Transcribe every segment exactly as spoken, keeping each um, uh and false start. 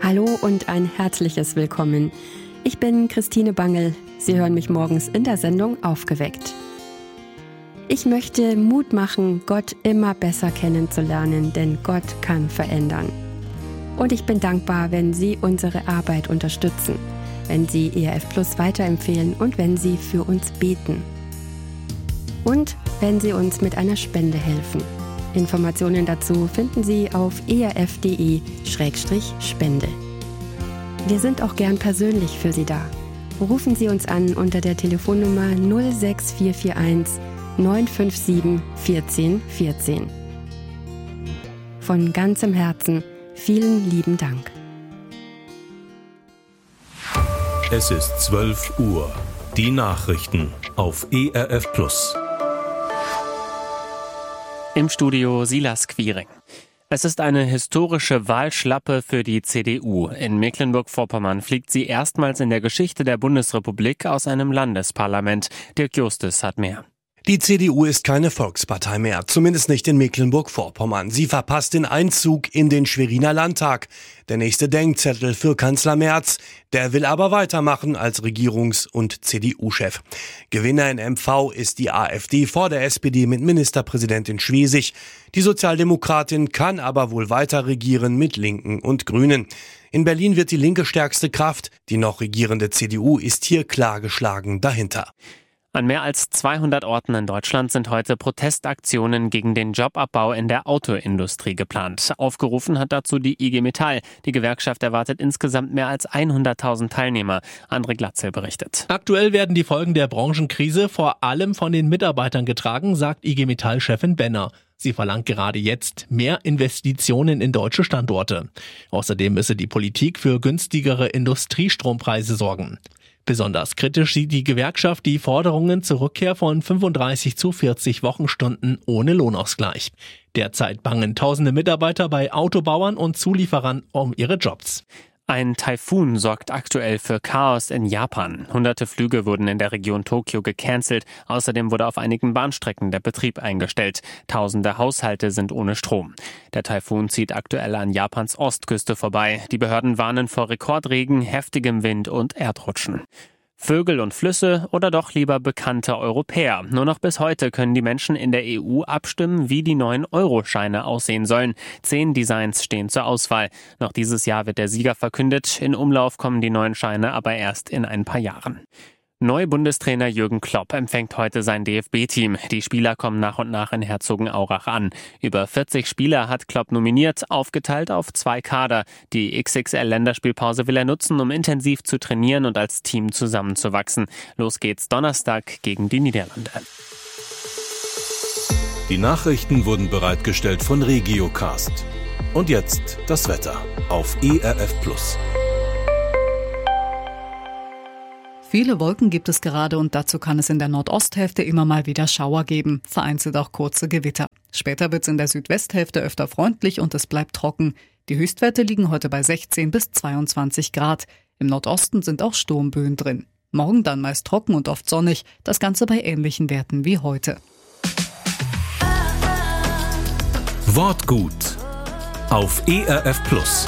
Hallo und ein herzliches Willkommen. Ich bin Christine Bangel. Sie hören mich morgens in der Sendung Aufgeweckt. Ich möchte Mut machen, Gott immer besser kennenzulernen, denn Gott kann verändern. Und ich bin dankbar, wenn Sie unsere Arbeit unterstützen, wenn Sie E R F Plus weiterempfehlen und wenn Sie für uns beten. Und wenn Sie uns mit einer Spende helfen. Informationen dazu finden Sie auf e r f punkt de Schrägstrich Spende. Wir sind auch gern persönlich für Sie da. Rufen Sie uns an unter der Telefonnummer null sechs vier vier eins neun fünf sieben eins vier eins eins. Von ganzem Herzen vielen lieben Dank. Es ist zwölf Uhr. Die Nachrichten auf E R F Plus. Im Studio Silas Quiring. Es ist eine historische Wahlschlappe für die C D U. In Mecklenburg-Vorpommern fliegt sie erstmals in der Geschichte der Bundesrepublik aus einem Landesparlament. Dirk Justus hat mehr. Die C D U ist keine Volkspartei mehr, zumindest nicht in Mecklenburg-Vorpommern. Sie verpasst den Einzug in den Schweriner Landtag. Der nächste Denkzettel für Kanzler Merz. Der will aber weitermachen als Regierungs- und C D U-Chef. Gewinner in M V ist die AfD vor der S P D mit Ministerpräsidentin Schwesig. Die Sozialdemokratin kann aber wohl weiter regieren mit Linken und Grünen. In Berlin wird die Linke stärkste Kraft. Die noch regierende C D U ist hier klar geschlagen dahinter. An mehr als zweihundert Orten in Deutschland sind heute Protestaktionen gegen den Jobabbau in der Autoindustrie geplant. Aufgerufen hat dazu die I G Metall. Die Gewerkschaft erwartet insgesamt mehr als hunderttausend Teilnehmer. André Glatzel berichtet. Aktuell werden die Folgen der Branchenkrise vor allem von den Mitarbeitern getragen, sagt I G Metall-Chefin Benner. Sie verlangt gerade jetzt mehr Investitionen in deutsche Standorte. Außerdem müsse die Politik für günstigere Industriestrompreise sorgen. Besonders kritisch sieht die Gewerkschaft die Forderungen zur Rückkehr von fünfunddreißig zu vierzig Wochenstunden ohne Lohnausgleich. Derzeit bangen tausende Mitarbeiter bei Autobauern und Zulieferern um ihre Jobs. Ein Taifun sorgt aktuell für Chaos in Japan. Hunderte Flüge wurden in der Region Tokio gecancelt. Außerdem wurde auf einigen Bahnstrecken der Betrieb eingestellt. Tausende Haushalte sind ohne Strom. Der Taifun zieht aktuell an Japans Ostküste vorbei. Die Behörden warnen vor Rekordregen, heftigem Wind und Erdrutschen. Vögel und Flüsse oder doch lieber bekannte Europäer. Nur noch bis heute können die Menschen in der E U abstimmen, wie die neuen Euroscheine aussehen sollen. Zehn Designs stehen zur Auswahl. Noch dieses Jahr wird der Sieger verkündet. In Umlauf kommen die neuen Scheine aber erst in ein paar Jahren. Neu-Bundestrainer Jürgen Klopp empfängt heute sein D F B-Team. Die Spieler kommen nach und nach in Herzogenaurach an. Über vierzig Spieler hat Klopp nominiert, aufgeteilt auf zwei Kader. Die X X L-Länderspielpause will er nutzen, um intensiv zu trainieren und als Team zusammenzuwachsen. Los geht's Donnerstag gegen die Niederlande. Die Nachrichten wurden bereitgestellt von Regiocast. Und jetzt das Wetter auf E R F Plus. Viele Wolken gibt es gerade und dazu kann es in der Nordosthälfte immer mal wieder Schauer geben, vereinzelt auch kurze Gewitter. Später wird es in der Südwesthälfte öfter freundlich und es bleibt trocken. Die Höchstwerte liegen heute bei sechzehn bis zweiundzwanzig Grad. Im Nordosten sind auch Sturmböen drin. Morgen dann meist trocken und oft sonnig, das Ganze bei ähnlichen Werten wie heute. Wortgut auf E R F Plus.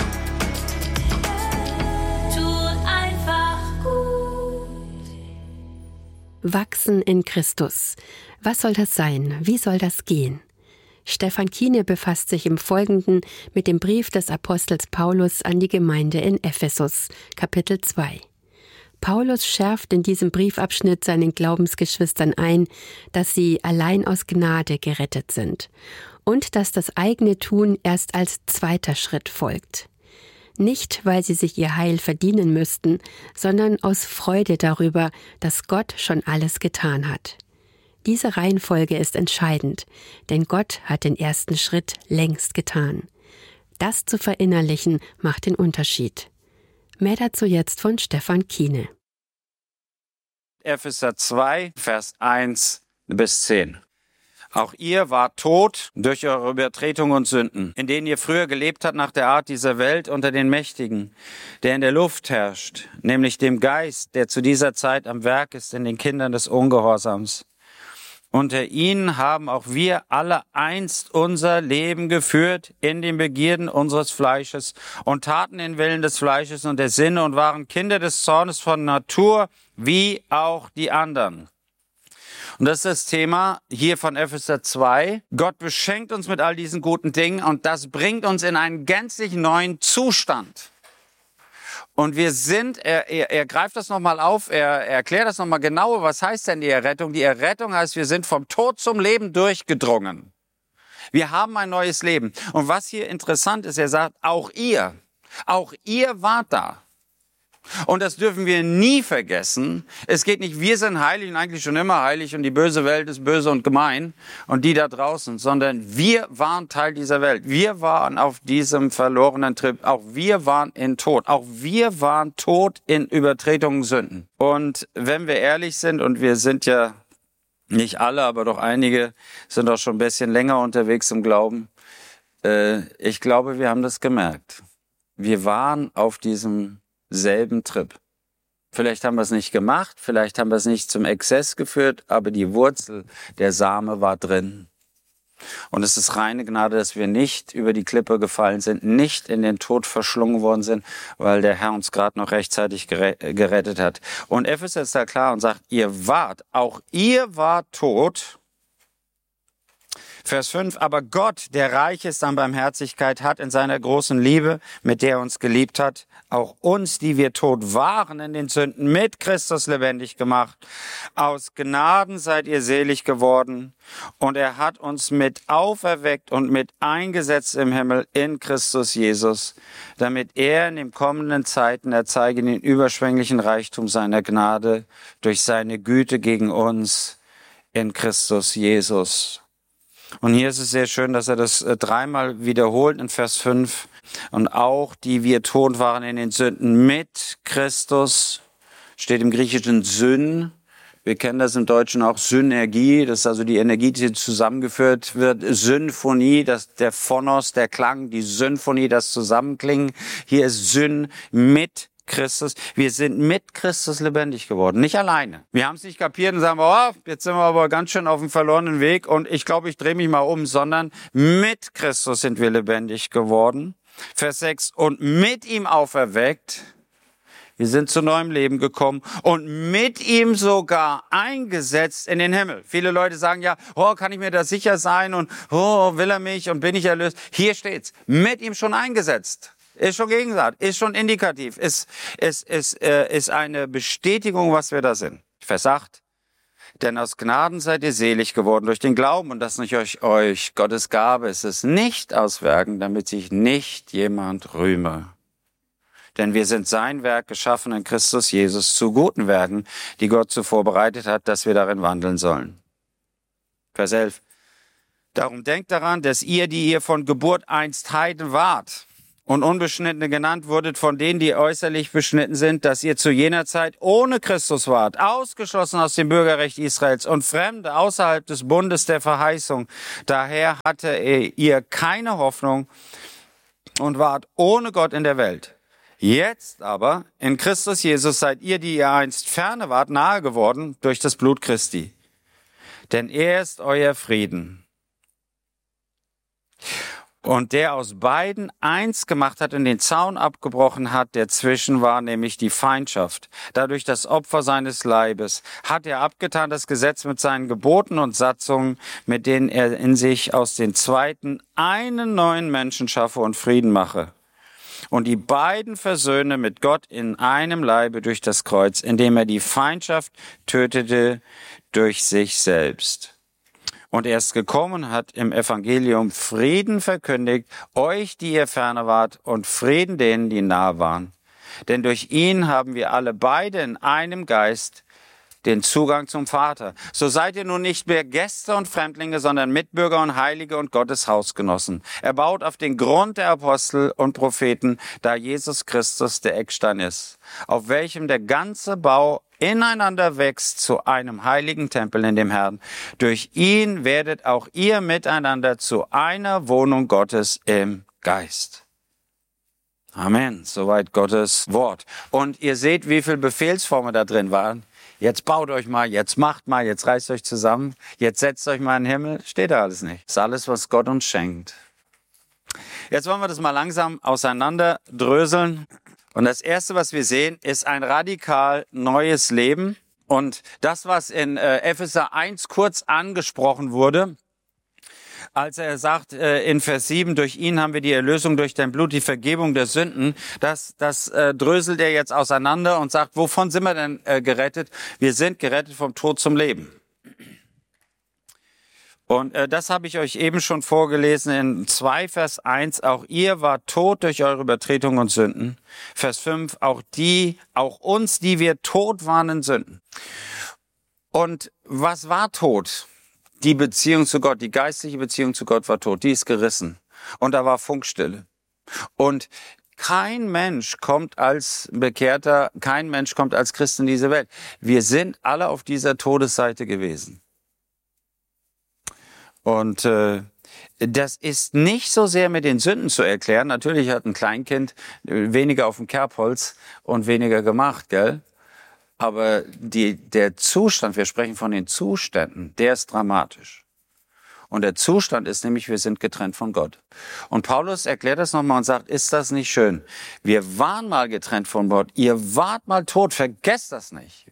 Wachsen in Christus. Was soll das sein? Wie soll das gehen? Stefan Kiene befasst sich im Folgenden mit dem Brief des Apostels Paulus an die Gemeinde in Ephesus, Kapitel zwei. Paulus schärft in diesem Briefabschnitt seinen Glaubensgeschwistern ein, dass sie allein aus Gnade gerettet sind und dass das eigene Tun erst als zweiter Schritt folgt. Nicht, weil sie sich ihr Heil verdienen müssten, sondern aus Freude darüber, dass Gott schon alles getan hat. Diese Reihenfolge ist entscheidend, denn Gott hat den ersten Schritt längst getan. Das zu verinnerlichen macht den Unterschied. Mehr dazu jetzt von Stefan Kiene. Epheser zwei, Vers eins bis zehn. Auch ihr wart tot durch eure Übertretungen und Sünden, in denen ihr früher gelebt habt nach der Art dieser Welt unter den Mächtigen, der in der Luft herrscht, nämlich dem Geist, der zu dieser Zeit am Werk ist in den Kindern des Ungehorsams. Unter ihnen haben auch wir alle einst unser Leben geführt in den Begierden unseres Fleisches und taten den Willen des Fleisches und der Sinne und waren Kinder des Zornes von Natur, wie auch die anderen. Und das ist das Thema hier von Epheser zwei. Gott beschenkt uns mit all diesen guten Dingen und das bringt uns in einen gänzlich neuen Zustand. Und wir sind, er, er, er greift das nochmal auf, er, er erklärt das nochmal genauer. Was heißt denn die Errettung? Die Errettung heißt, wir sind vom Tod zum Leben durchgedrungen. Wir haben ein neues Leben. Und was hier interessant ist, er sagt, auch ihr, auch ihr wart da. Und das dürfen wir nie vergessen. Es geht nicht, wir sind heilig und eigentlich schon immer heilig und die böse Welt ist böse und gemein und die da draußen, sondern wir waren Teil dieser Welt. Wir waren auf diesem verlorenen Trip. Auch wir waren in Tod. Auch wir waren tot in Übertretungen, Sünden. Und wenn wir ehrlich sind, und wir sind ja nicht alle, aber doch einige sind auch schon ein bisschen länger unterwegs im Glauben, äh, ich glaube, wir haben das gemerkt. Wir waren auf diesem selben Trip. Vielleicht haben wir es nicht gemacht, vielleicht haben wir es nicht zum Exzess geführt, aber die Wurzel, der Same war drin. Und es ist reine Gnade, dass wir nicht über die Klippe gefallen sind, nicht in den Tod verschlungen worden sind, weil der Herr uns gerade noch rechtzeitig gerettet hat. Und Epheser ist da klar und sagt, ihr wart, auch ihr wart tot. Vers fünf, aber Gott, der reich ist an Barmherzigkeit, hat in seiner großen Liebe, mit der er uns geliebt hat, auch uns, die wir tot waren in den Sünden, mit Christus lebendig gemacht. Aus Gnaden seid ihr selig geworden und er hat uns mit auferweckt und mit eingesetzt im Himmel in Christus Jesus, damit er in den kommenden Zeiten erzeige den überschwänglichen Reichtum seiner Gnade durch seine Güte gegen uns in Christus Jesus. Und hier ist es sehr schön, dass er das dreimal wiederholt in Vers fünf. Und auch die wir tot waren in den Sünden mit Christus, steht im Griechischen Syn. Wir kennen das im Deutschen auch Synergie, das ist also die Energie, die zusammengeführt wird. Symphonie, das der Phonos, der Klang, die Symphonie, das Zusammenklingen. Hier ist Syn mit Christus. Wir sind mit Christus lebendig geworden, nicht alleine. Wir haben es nicht kapiert und sagen, oh, jetzt sind wir aber ganz schön auf dem verlorenen Weg und ich glaube, ich drehe mich mal um, sondern mit Christus sind wir lebendig geworden. Vers sechs, und mit ihm auferweckt. Wir sind zu neuem Leben gekommen und mit ihm sogar eingesetzt in den Himmel. Viele Leute sagen ja, oh, kann ich mir da sicher sein und oh, will er mich und bin ich erlöst? Hier steht's, mit ihm schon eingesetzt. Ist schon Gegensatz, ist schon indikativ, ist, ist, ist, äh, ist eine Bestätigung, was wir da sind. Vers acht. Denn aus Gnaden seid ihr selig geworden durch den Glauben und das nicht euch, euch Gottes Gabe ist es nicht aus Werken, damit sich nicht jemand rühme. Denn wir sind sein Werk geschaffen in Christus Jesus zu guten Werken, die Gott zuvor bereitet hat, dass wir darin wandeln sollen. Vers elf. Darum denkt daran, dass ihr, die ihr von Geburt einst Heiden wart, und Unbeschnittene genannt wurdet von denen, die äußerlich beschnitten sind, dass ihr zu jener Zeit ohne Christus wart, ausgeschlossen aus dem Bürgerrecht Israels und Fremde außerhalb des Bundes der Verheißung. Daher hatte ihr keine Hoffnung und wart ohne Gott in der Welt. Jetzt aber, in Christus Jesus, seid ihr, die ihr einst ferne wart, nahe geworden durch das Blut Christi. Denn er ist euer Frieden. Und der aus beiden eins gemacht hat und den Zaun abgebrochen hat, der zwischen war, nämlich die Feindschaft. Dadurch das Opfer seines Leibes hat er abgetan das Gesetz mit seinen Geboten und Satzungen, mit denen er in sich aus den Zweiten einen neuen Menschen schaffe und Frieden mache. Und die beiden versöhne mit Gott in einem Leibe durch das Kreuz, indem er die Feindschaft tötete durch sich selbst. Und er ist gekommen, hat im Evangelium Frieden verkündigt, euch, die ihr ferne wart, und Frieden denen, die nahe waren. Denn durch ihn haben wir alle beide in einem Geist den Zugang zum Vater. So seid ihr nun nicht mehr Gäste und Fremdlinge, sondern Mitbürger und Heilige und Gottes Hausgenossen. Er baut auf den Grund der Apostel und Propheten, da Jesus Christus der Eckstein ist, auf welchem der ganze Bau ineinander wächst zu einem heiligen Tempel in dem Herrn. Durch ihn werdet auch ihr miteinander zu einer Wohnung Gottes im Geist. Amen. Soweit Gottes Wort. Und ihr seht, wie viele Befehlsformen da drin waren. Jetzt baut euch mal, jetzt macht mal, jetzt reißt euch zusammen, jetzt setzt euch mal in den Himmel. Steht da alles nicht. Das ist alles, was Gott uns schenkt. Jetzt wollen wir das mal langsam auseinanderdröseln. Und das Erste, was wir sehen, ist ein radikal neues Leben. Und das, was in äh, Epheser eins kurz angesprochen wurde, als er sagt äh, in Vers sieben, durch ihn haben wir die Erlösung durch dein Blut, die Vergebung der Sünden, das, das äh, dröselt er jetzt auseinander und sagt, wovon sind wir denn äh, gerettet? Wir sind gerettet vom Tod zum Leben. Und äh, das habe ich euch eben schon vorgelesen in zwei Vers eins. Auch ihr wart tot durch eure Übertretungen und Sünden. Vers fünf, auch die, auch uns, die wir tot waren in Sünden. Und was war tot? Die Beziehung zu Gott, die geistliche Beziehung zu Gott war tot. Die ist gerissen. Und da war Funkstille. Und kein Mensch kommt als Bekehrter, kein Mensch kommt als Christ in diese Welt. Wir sind alle auf dieser Todesseite gewesen. Und äh, das ist nicht so sehr mit den Sünden zu erklären. Natürlich hat ein Kleinkind weniger auf dem Kerbholz und weniger gemacht, gell? Aber die, der Zustand, wir sprechen von den Zuständen, der ist dramatisch. Und der Zustand ist nämlich, wir sind getrennt von Gott. Und Paulus erklärt das nochmal und sagt, ist das nicht schön? Wir waren mal getrennt von Gott. Ihr wart mal tot. Vergesst das nicht.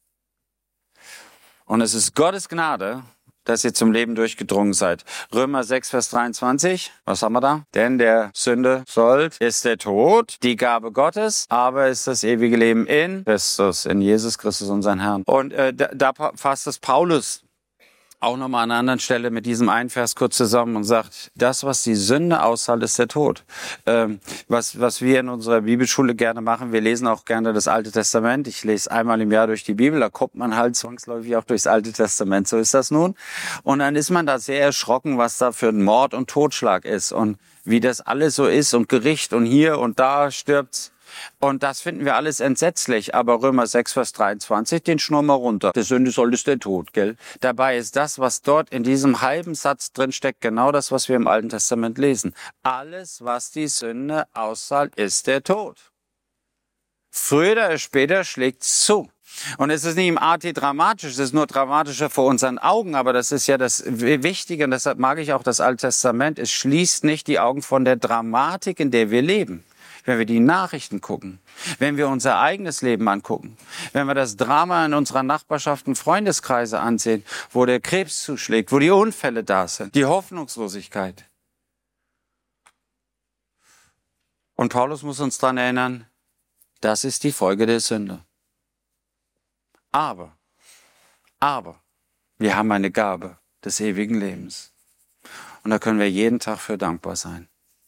Und es ist Gottes Gnade, dass ihr zum Leben durchgedrungen seid. Römer sechs, Vers dreiundzwanzig. Was haben wir da? Denn der Sünde Sold ist der Tod, die Gabe Gottes, aber ist das ewige Leben in Christus, in Jesus Christus, unseren Herrn. Und äh, da, da fasst es Paulus auch nochmal an einer anderen Stelle mit diesem einen Vers kurz zusammen und sagt, das, was die Sünde aushält, ist der Tod. Ähm, was, was wir in unserer Bibelschule gerne machen, wir lesen auch gerne das Alte Testament. Ich lese einmal im Jahr durch die Bibel, da kommt man halt zwangsläufig auch durchs Alte Testament, so ist das nun. Und dann ist man da sehr erschrocken, was da für ein Mord und Totschlag ist und wie das alles so ist und Gericht und hier und da stirbt's. Und das finden wir alles entsetzlich. Aber Römer sechs, Vers dreiundzwanzig, den schnurren wir runter. Der Sünde soll ist der Tod, gell? Dabei ist das, was dort in diesem halben Satz drin steckt, genau das, was wir im Alten Testament lesen. Alles, was die Sünde aushält, ist der Tod. Früher oder später schlägt's zu. Und es ist nicht im A T dramatisch, es ist nur dramatischer vor unseren Augen, aber das ist ja das Wichtige und deshalb mag ich auch das Alte Testament. Es schließt nicht die Augen von der Dramatik, in der wir leben. Wenn wir die Nachrichten gucken, wenn wir unser eigenes Leben angucken, wenn wir das Drama in unserer Nachbarschaft und Freundeskreise ansehen, wo der Krebs zuschlägt, wo die Unfälle da sind, die Hoffnungslosigkeit. Und Paulus muss uns daran erinnern, das ist die Folge der Sünde. Aber, aber, wir haben eine Gabe des ewigen Lebens. Und da können wir jeden Tag für dankbar sein.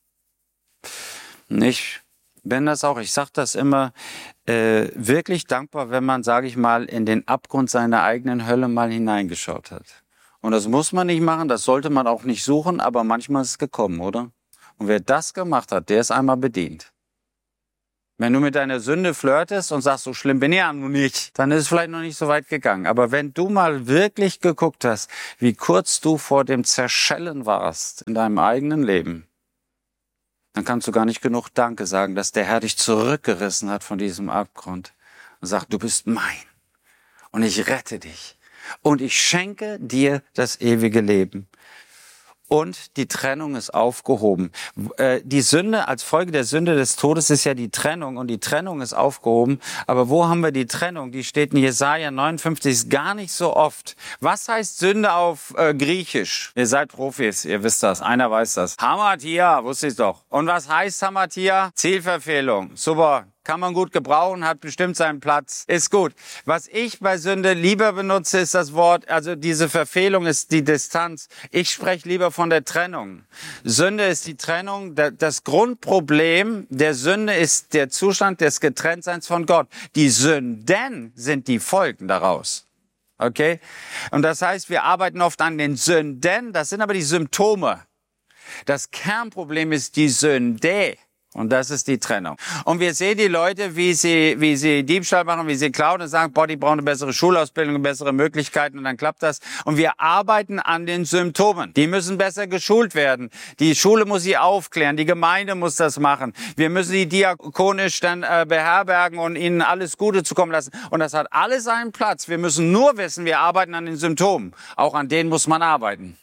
Ich bin das auch, ich sage das immer, äh, wirklich dankbar, wenn man, sage ich mal, in den Abgrund seiner eigenen Hölle mal hineingeschaut hat. Und das muss man nicht machen, das sollte man auch nicht suchen, aber manchmal ist es gekommen, oder? Und wer das gemacht hat, der ist einmal bedient. Wenn du mit deiner Sünde flirtest und sagst, so schlimm bin ich ja nun nicht, dann ist es vielleicht noch nicht so weit gegangen. Aber wenn du mal wirklich geguckt hast, wie kurz du vor dem Zerschellen warst in deinem eigenen Leben, dann kannst du gar nicht genug Danke sagen, dass der Herr dich zurückgerissen hat von diesem Abgrund und sagt, du bist mein und ich rette dich und ich schenke dir das ewige Leben. Und die Trennung ist aufgehoben. Die Sünde, als Folge der Sünde des Todes ist ja die Trennung und die Trennung ist aufgehoben. Aber wo haben wir die Trennung? Die steht in Jesaja neunundfünfzig, ist gar nicht so oft. Was heißt Sünde auf äh, Griechisch? Ihr seid Profis, ihr wisst das, einer weiß das. Hamatia, wusste ich doch. Und was heißt Hamatia? Zielverfehlung. Super. Kann man gut gebrauchen, hat bestimmt seinen Platz, ist gut. Was ich bei Sünde lieber benutze, ist das Wort, also diese Verfehlung ist die Distanz. Ich spreche lieber von der Trennung. Sünde ist die Trennung. Das Grundproblem der Sünde ist der Zustand des Getrenntseins von Gott. Die Sünden sind die Folgen daraus. Okay? Und das heißt, wir arbeiten oft an den Sünden, das sind aber die Symptome. Das Kernproblem ist die Sünde. Und das ist die Trennung. Und wir sehen die Leute, wie sie, wie sie Diebstahl machen, wie sie klauen und sagen, boah, die brauchen eine bessere Schulausbildung, bessere Möglichkeiten und dann klappt das. Und wir arbeiten an den Symptomen. Die müssen besser geschult werden. Die Schule muss sie aufklären. Die Gemeinde muss das machen. Wir müssen sie diakonisch dann äh, beherbergen und ihnen alles Gute zukommen lassen. Und das hat alles seinen Platz. Wir müssen nur wissen, wir arbeiten an den Symptomen. Auch an denen muss man arbeiten.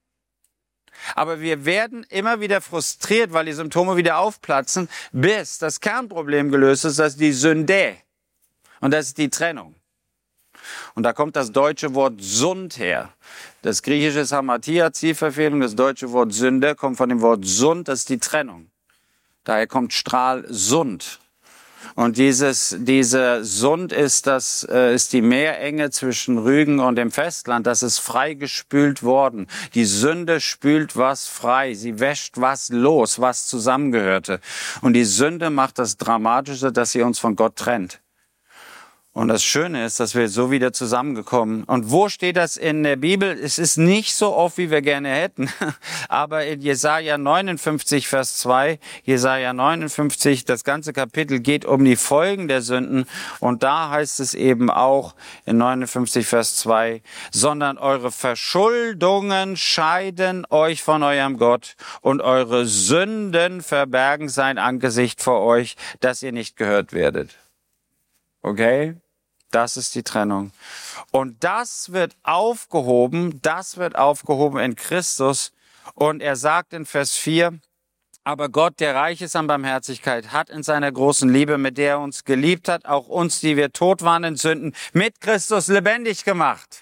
Aber wir werden immer wieder frustriert, weil die Symptome wieder aufplatzen, bis das Kernproblem gelöst ist, das ist die Sünde. Und das ist die Trennung. Und da kommt das deutsche Wort Sund her. Das griechische ist Hamatia, Zielverfehlung. Das deutsche Wort Sünde kommt von dem Wort Sund, das ist die Trennung. Daher kommt Stralsund. Und dieses, diese Sund ist das, äh, ist die Meerenge zwischen Rügen und dem Festland. Das ist freigespült worden. Die Sünde spült was frei. Sie wäscht was los, was zusammengehörte. Und die Sünde macht das Dramatische, dass sie uns von Gott trennt. Und das Schöne ist, dass wir so wieder zusammengekommen. Und wo steht das in der Bibel? Es ist nicht so oft, wie wir gerne hätten. Aber in Jesaja neunundfünfzig, Vers zwei, Jesaja neunundfünfzig, das ganze Kapitel geht um die Folgen der Sünden. Und da heißt es eben auch in neunundfünfzig, Vers zwei, sondern eure Verschuldungen scheiden euch von eurem Gott und eure Sünden verbergen sein Angesicht vor euch, dass ihr nicht gehört werdet. Okay? Das ist die Trennung. Und das wird aufgehoben, das wird aufgehoben in Christus. Und er sagt in Vers vier, aber Gott, der reich ist an Barmherzigkeit, hat in seiner großen Liebe, mit der er uns geliebt hat, auch uns, die wir tot waren in Sünden, mit Christus lebendig gemacht.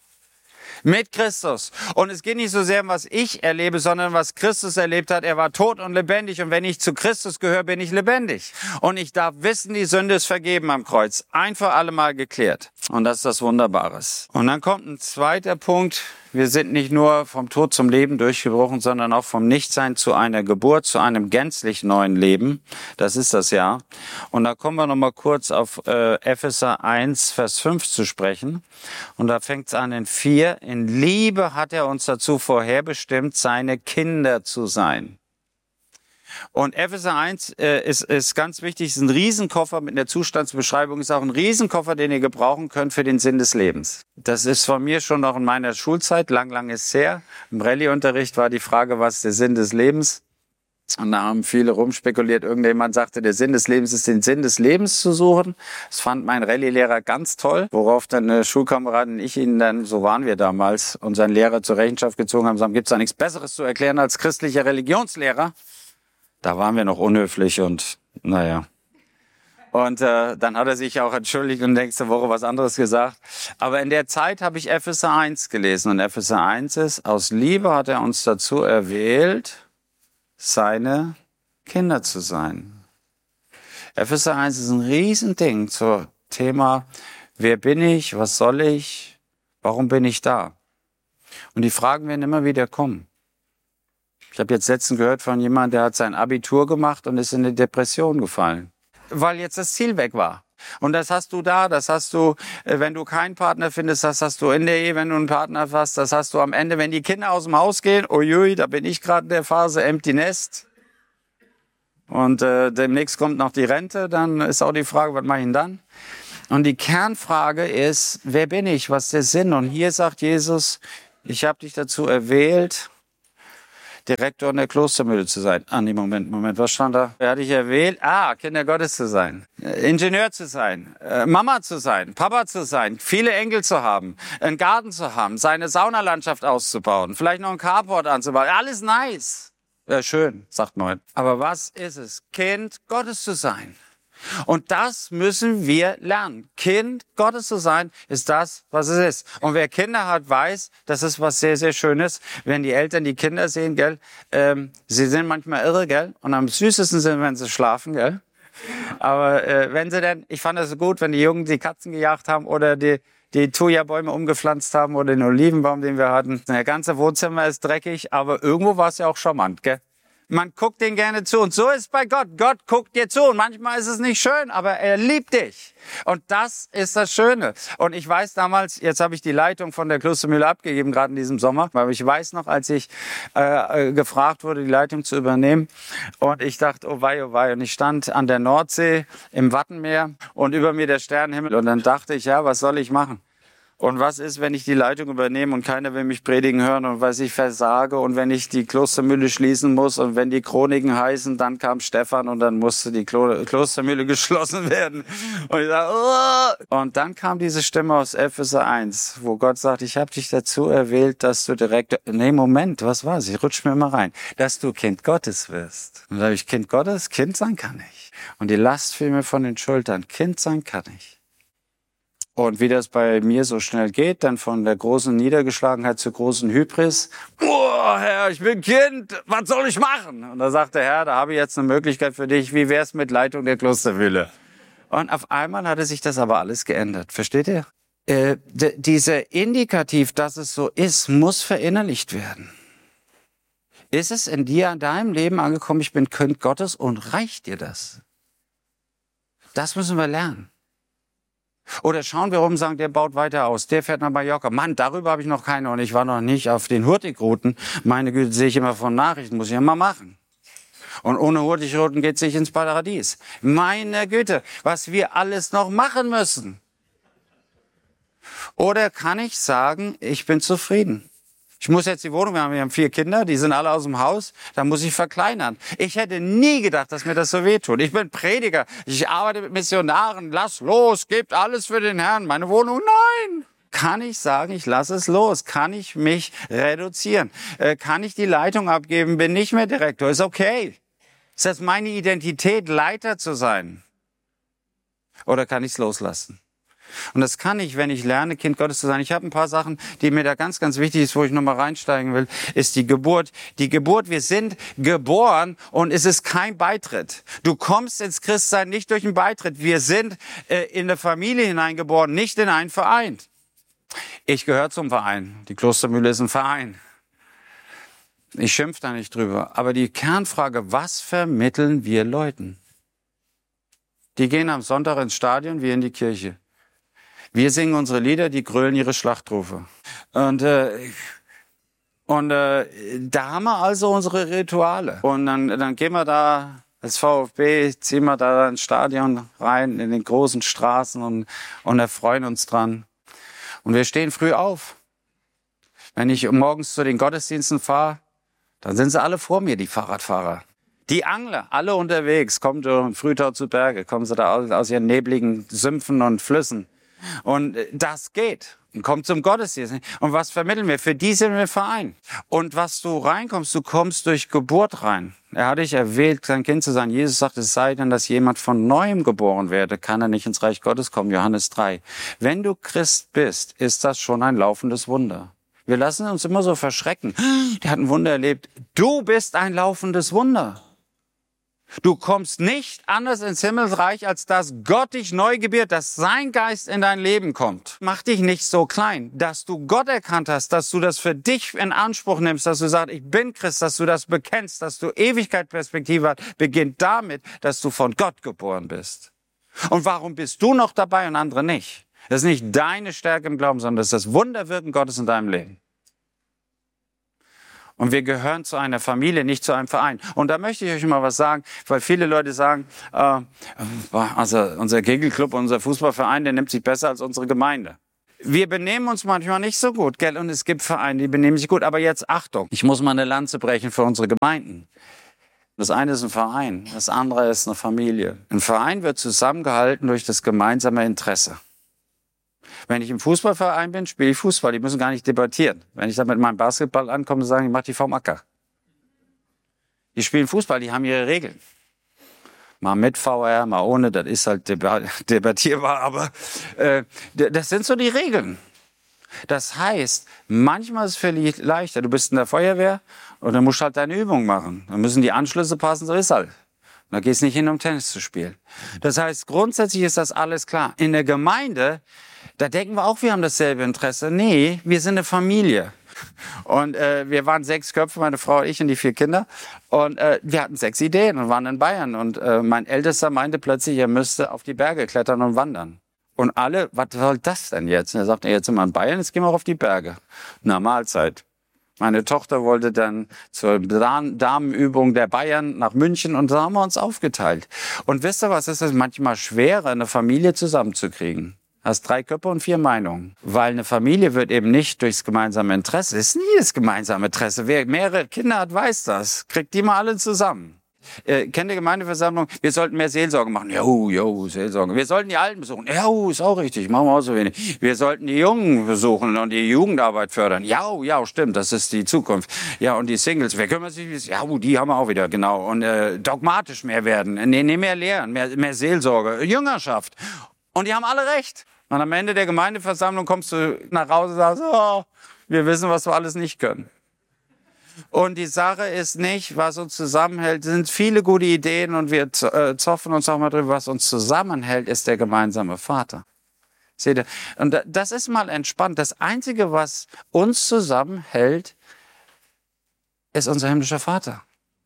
Mit Christus. Und es geht nicht so sehr, was ich erlebe, sondern was Christus erlebt hat. Er war tot und lebendig. Und wenn ich zu Christus gehöre, bin ich lebendig. Und ich darf wissen, die Sünde ist vergeben am Kreuz. Ein für alle Mal geklärt. Und das ist das Wunderbares. Und dann kommt ein zweiter Punkt. Wir sind nicht nur vom Tod zum Leben durchgebrochen, sondern auch vom Nichtsein zu einer Geburt, zu einem gänzlich neuen Leben. Das ist das ja. Und da kommen wir noch mal kurz auf äh, Epheser eins, Vers fünf zu sprechen. Und da fängt es an in vier. In Liebe hat er uns dazu vorherbestimmt, seine Kinder zu sein. Und Epheser eins äh, ist, ist ganz wichtig, ist ein Riesenkoffer mit einer Zustandsbeschreibung, ist auch ein Riesenkoffer, den ihr gebrauchen könnt für den Sinn des Lebens. Das ist von mir schon noch in meiner Schulzeit, lang, lang ist es her. Im Rallye-Unterricht war die Frage, was ist der Sinn des Lebens? Und da haben viele rumspekuliert. Irgendjemand sagte, der Sinn des Lebens ist, den Sinn des Lebens zu suchen. Das fand mein Rallye-Lehrer ganz toll, worauf dann eine Schulkameradin und ich ihn dann, so waren wir damals, unseren Lehrer zur Rechenschaft gezogen haben, sagen, gibt es da nichts Besseres zu erklären als christlicher Religionslehrer? Da waren wir noch unhöflich und naja. Und äh, dann hat er sich auch entschuldigt und nächste Woche was anderes gesagt. Aber in der Zeit habe ich Epheser eins gelesen. Und Epheser eins ist, aus Liebe hat er uns dazu erwählt, seine Kinder zu sein. Epheser eins ist ein Riesending zum Thema, wer bin ich, was soll ich, warum bin ich da? Und die Fragen werden immer wieder kommen. Ich habe jetzt letztens gehört von jemandem, der hat sein Abitur gemacht und ist in eine Depression gefallen, weil jetzt das Ziel weg war. Und das hast du da, das hast du, wenn du keinen Partner findest, das hast du in der Ehe, wenn du einen Partner hast, das hast du am Ende, wenn die Kinder aus dem Haus gehen, uiui, da bin ich gerade in der Phase Empty Nest. Und äh, demnächst kommt noch die Rente, dann ist auch die Frage, was mache ich denn dann? Und die Kernfrage ist, wer bin ich, was ist der Sinn? Und hier sagt Jesus, ich habe dich dazu erwählt, Direktor in der Klostermühle zu sein. Ah, nee, Moment, Moment, was stand da? Er hat dich erwählt, ah, Kinder Gottes zu sein, Ingenieur zu sein, äh, Mama zu sein, Papa zu sein, viele Enkel zu haben, einen Garten zu haben, seine Saunalandschaft auszubauen, vielleicht noch einen Carport anzubauen. Alles nice. Ja, schön, sagt man. Aber was ist es? Kind Gottes zu sein. Und das müssen wir lernen. Kind Gottes zu sein, ist das, was es ist. Und wer Kinder hat, weiß, das ist was sehr, sehr Schönes. Wenn die Eltern die Kinder sehen, gell, ähm, sie sind manchmal irre, gell, und am süßesten sind, wenn sie schlafen, gell. Aber äh, wenn sie denn, ich fand es so gut, wenn die Jungen die Katzen gejagt haben oder die die Thuja-Bäume umgepflanzt haben oder den Olivenbaum, den wir hatten. Der ganze Wohnzimmer ist dreckig, aber irgendwo war es ja auch charmant, gell. Man guckt denen gerne zu. Und so ist es bei Gott. Gott guckt dir zu. Und manchmal ist es nicht schön, aber er liebt dich. Und das ist das Schöne. Und ich weiß damals, jetzt habe ich die Leitung von der Klostermühle abgegeben, gerade in diesem Sommer. Aber ich weiß noch, als ich äh, gefragt wurde, die Leitung zu übernehmen. Und ich dachte, oh wei, oh wei. Und ich stand an der Nordsee im Wattenmeer und über mir der Sternenhimmel. Und dann dachte ich, ja, was soll ich machen? Und was ist, wenn ich die Leitung übernehme und keiner will mich predigen hören und was ich versage und wenn ich die Klostermühle schließen muss und wenn die Chroniken heißen, dann kam Stefan und dann musste die Klo- Klostermühle geschlossen werden. Und ich sag, oh! Und dann kam diese Stimme aus Epheser eins, wo Gott sagt, ich habe dich dazu erwählt, dass du direkt, nee, Moment, was war's? Ich rutsch mir mal rein, dass du Kind Gottes wirst. Und da habe ich, Kind Gottes, Kind sein kann ich. Und die Last fiel mir von den Schultern, Kind sein kann ich. Und wie das bei mir so schnell geht, dann von der großen Niedergeschlagenheit zur großen Hybris. Oh, Herr, ich bin Kind, was soll ich machen? Und da sagt der Herr, da habe ich jetzt eine Möglichkeit für dich, wie wär's mit Leitung der Klostermühle? Und auf einmal hatte sich das aber alles geändert, versteht ihr? Äh, d- dieser Indikativ, dass es so ist, muss verinnerlicht werden. Ist es in dir, in deinem Leben angekommen, ich bin Kind Gottes und reicht dir das? Das müssen wir lernen. Oder schauen wir rum und sagen, der baut weiter aus, der fährt nach Mallorca. Mann, darüber habe ich noch keine und ich war noch nicht auf den Hurtigruten. Meine Güte, sehe ich immer von Nachrichten, muss ich ja mal machen. Und ohne Hurtigruten geht es nicht ins Paradies. Meine Güte, was wir alles noch machen müssen. Oder kann ich sagen, ich bin zufrieden? Ich muss jetzt die Wohnung, wir haben, wir haben vier Kinder, die sind alle aus dem Haus, da muss ich verkleinern. Ich hätte nie gedacht, dass mir das so wehtut. Ich bin Prediger, ich arbeite mit Missionaren, lass los, gebt alles für den Herrn. Meine Wohnung, nein! Kann ich sagen, ich lasse es los? Kann ich mich reduzieren? Äh, kann ich die Leitung abgeben? Bin nicht mehr Direktor? Ist okay. Ist das meine Identität, Leiter zu sein? Oder kann ich es loslassen? Und das kann ich, wenn ich lerne, Kind Gottes zu sein. Ich habe ein paar Sachen, die mir da ganz, ganz wichtig ist, wo ich nochmal reinsteigen will, ist die Geburt. Die Geburt, wir sind geboren und es ist kein Beitritt. Du kommst ins Christsein nicht durch einen Beitritt. Wir sind äh, in eine Familie hineingeboren, nicht in einen Verein. Ich gehöre zum Verein. Die Klostermühle ist ein Verein. Ich schimpfe da nicht drüber. Aber die Kernfrage, was vermitteln wir Leuten? Die gehen am Sonntag ins Stadion, wir in die Kirche. Wir singen unsere Lieder, die grölen ihre Schlachtrufe. Und, äh, und äh, da haben wir also unsere Rituale. Und dann, dann gehen wir da als VfB, ziehen wir da ins Stadion rein, in den großen Straßen und, und erfreuen uns dran. Und wir stehen früh auf. Wenn ich morgens zu den Gottesdiensten fahre, dann sind sie alle vor mir, die Fahrradfahrer. Die Angler, alle unterwegs, kommen durch Frühtau zu Berge, kommen sie da aus, aus ihren nebligen Sümpfen und Flüssen. Und das geht. Und kommt zum Gottesdienst. Und was vermitteln wir? Für die sind wir Verein. Und was du reinkommst, du kommst durch Geburt rein. Er hat dich erwählt, sein Kind zu sein. Jesus sagt, es sei denn, dass jemand von Neuem geboren werde, kann er nicht ins Reich Gottes kommen. Johannes drei. Wenn du Christ bist, ist das schon ein laufendes Wunder. Wir lassen uns immer so verschrecken. Der hat ein Wunder erlebt. Du bist ein laufendes Wunder. Du kommst nicht anders ins Himmelreich, als dass Gott dich neu gebiert, dass sein Geist in dein Leben kommt. Mach dich nicht so klein, dass du Gott erkannt hast, dass du das für dich in Anspruch nimmst, dass du sagst, ich bin Christ, dass du das bekennst, dass du Ewigkeitsperspektive hast, beginnt damit, dass du von Gott geboren bist. Und warum bist du noch dabei und andere nicht? Das ist nicht deine Stärke im Glauben, sondern das ist das Wunderwirken Gottes in deinem Leben. Und wir gehören zu einer Familie, nicht zu einem Verein. Und da möchte ich euch mal was sagen, weil viele Leute sagen, äh, also unser Kegelclub, unser Fußballverein, der nimmt sich besser als unsere Gemeinde. Wir benehmen uns manchmal nicht so gut, gell? Und es gibt Vereine, die benehmen sich gut. Aber jetzt Achtung, ich muss mal eine Lanze brechen für unsere Gemeinden. Das eine ist ein Verein, das andere ist eine Familie. Ein Verein wird zusammengehalten durch das gemeinsame Interesse. Wenn ich im Fußballverein bin, spiele ich Fußball. Die müssen gar nicht debattieren. Wenn ich dann mit meinem Basketball ankomme, sagen ich, mach die vom Acker. Die spielen Fußball, die haben ihre Regeln. Mal mit V R, mal ohne, das ist halt debattierbar, aber äh, das sind so die Regeln. Das heißt, manchmal ist es völlig leichter. Du bist in der Feuerwehr und dann musst du halt deine Übung machen. Dann müssen die Anschlüsse passen, so ist halt. Da gehst du nicht hin, um Tennis zu spielen. Das heißt, grundsätzlich ist das alles klar. In der Gemeinde, da denken wir auch, wir haben dasselbe Interesse. Nee, wir sind eine Familie. Und äh, wir waren sechs Köpfe, meine Frau, ich und die vier Kinder. Und äh, wir hatten sechs Ideen und waren in Bayern. Und äh, mein Ältester meinte plötzlich, er müsste auf die Berge klettern und wandern. Und alle, was soll das denn jetzt? Und er sagte, jetzt sind wir in Bayern, jetzt gehen wir auf die Berge. Na, Mahlzeit. Meine Tochter wollte dann zur Damenübung der Bayern nach München und da haben wir uns aufgeteilt. Und wisst ihr was, es ist manchmal schwerer, eine Familie zusammenzukriegen. Hast drei Köpfe und vier Meinungen. Weil eine Familie wird eben nicht durchs gemeinsame Interesse, es ist nie das gemeinsame Interesse. Wer mehrere Kinder hat, weiß das. Kriegt die mal alle zusammen. Äh, kennt ihr Gemeindeversammlung? Wir sollten mehr Seelsorge machen. Jo, jo, Seelsorge. Wir sollten die Alten besuchen. Jo, ist auch richtig. Machen wir auch so wenig. Wir sollten die Jungen besuchen und die Jugendarbeit fördern. Ja, ja, stimmt. Das ist die Zukunft. Ja, und die Singles. Wer kümmert sich? Ja, die haben wir auch wieder. Genau. Und äh, dogmatisch mehr werden. Nee, nee, mehr Lehren, mehr, mehr Seelsorge. Jüngerschaft. Und die haben alle recht. Und am Ende der Gemeindeversammlung kommst du nach Hause und sagst, oh, wir wissen, was wir alles nicht können. Und die Sache ist nicht, was uns zusammenhält, es sind viele gute Ideen und wir zoffen uns auch mal drüber, was uns zusammenhält, ist der gemeinsame Vater. Seht ihr? Und das ist mal entspannt. Das Einzige, was uns zusammenhält, ist unser himmlischer Vater.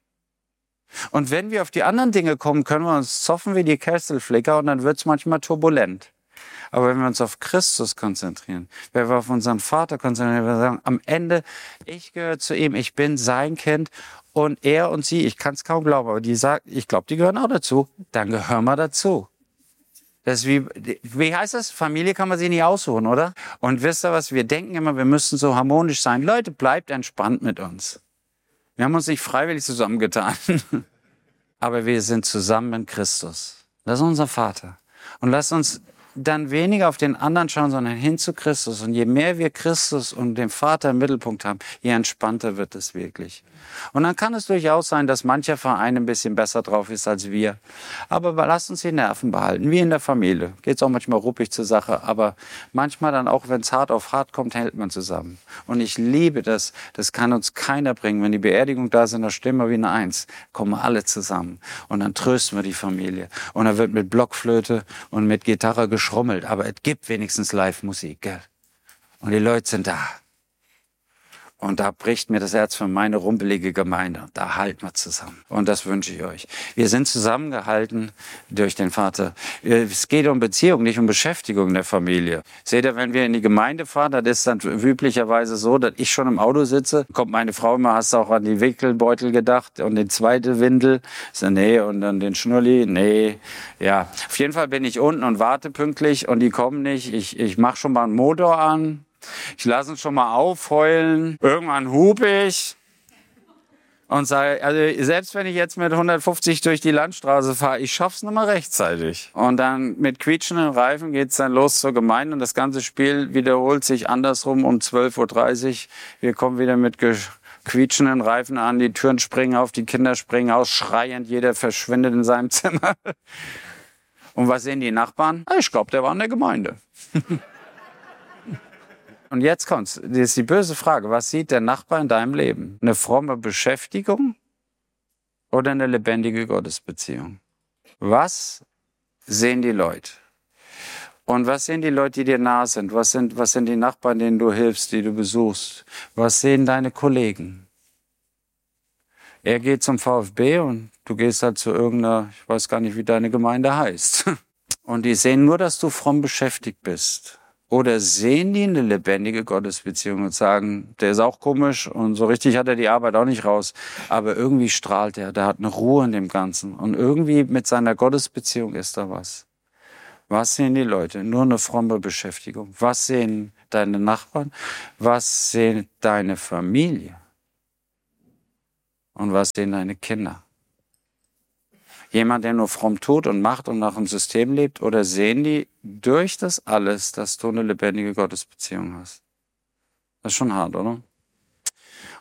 Und wenn wir auf die anderen Dinge kommen, können wir uns zoffen wie die Kesselflicker und dann wird es manchmal turbulent. Aber wenn wir uns auf Christus konzentrieren, wenn wir auf unseren Vater konzentrieren, wenn wir sagen, am Ende, ich gehöre zu ihm, ich bin sein Kind und er und sie, ich kann es kaum glauben, aber die sagt, ich glaube, die gehören auch dazu, dann gehören wir dazu. Das ist wie, wie heißt das? Familie kann man sich nicht aussuchen, oder? Und wisst ihr was, wir denken immer, wir müssten so harmonisch sein. Leute, bleibt entspannt mit uns. Wir haben uns nicht freiwillig zusammengetan, aber wir sind zusammen in Christus. Das ist unser Vater. Und lasst uns dann weniger auf den anderen schauen, sondern hin zu Christus. Und je mehr wir Christus und den Vater im Mittelpunkt haben, je entspannter wird es wirklich. Und dann kann es durchaus sein, dass mancher Verein ein bisschen besser drauf ist als wir. Aber lasst uns die Nerven behalten, wie in der Familie. Geht es auch manchmal ruppig zur Sache, aber manchmal dann auch, wenn es hart auf hart kommt, hält man zusammen. Und ich liebe das, das kann uns keiner bringen. Wenn die Beerdigung da ist, dann stimmen wir wie eine Eins, kommen alle zusammen. Und dann trösten wir die Familie. Und dann wird mit Blockflöte und mit Gitarre geschrummelt. Aber es gibt wenigstens Live-Musik, gell? Und die Leute sind da. Und da bricht mir das Herz für meine rumpelige Gemeinde. Da halten wir zusammen. Und das wünsche ich euch. Wir sind zusammengehalten durch den Vater. Es geht um Beziehung, nicht um Beschäftigung in der Familie. Seht ihr, wenn wir in die Gemeinde fahren, das ist dann üblicherweise so, dass ich schon im Auto sitze, kommt meine Frau immer, hast du auch an die Wickelbeutel gedacht und die zweite Windel? So, nee, und dann den Schnulli? Nee. Ja, auf jeden Fall bin ich unten und warte pünktlich und die kommen nicht. Ich, ich mache schon mal einen Motor an. Ich lasse uns schon mal aufheulen. Irgendwann hupe ich und sage, also selbst wenn ich jetzt mit hundertfünfzig durch die Landstraße fahre, ich schaff's nicht mal rechtzeitig. Und dann mit quietschenden Reifen geht's dann los zur Gemeinde und das ganze Spiel wiederholt sich andersrum um zwölf Uhr dreißig. Wir kommen wieder mit quietschenden Reifen an, die Türen springen auf, die Kinder springen aus, schreiend, jeder verschwindet in seinem Zimmer. Und was sehen die Nachbarn? Ich glaube, der war in der Gemeinde. Und jetzt kommt's. Das ist die böse Frage. Was sieht der Nachbar in deinem Leben? Eine fromme Beschäftigung oder eine lebendige Gottesbeziehung? Was sehen die Leute? Und was sehen die Leute, die dir nahe sind? Was sind, was sind die Nachbarn, denen du hilfst, die du besuchst? Was sehen deine Kollegen? Er geht zum VfB und du gehst halt zu irgendeiner, ich weiß gar nicht, wie deine Gemeinde heißt. Und die sehen nur, dass du fromm beschäftigt bist. Oder sehen die eine lebendige Gottesbeziehung und sagen, der ist auch komisch und so richtig hat er die Arbeit auch nicht raus, aber irgendwie strahlt er, der hat eine Ruhe in dem Ganzen und irgendwie mit seiner Gottesbeziehung ist da was. Was sehen die Leute? Nur eine fromme Beschäftigung. Was sehen deine Nachbarn? Was sehen deine Familie? Und was sehen deine Kinder? Jemand, der nur fromm tut und macht und nach dem System lebt? Oder sehen die durch das alles, dass du eine lebendige Gottesbeziehung hast? Das ist schon hart, oder?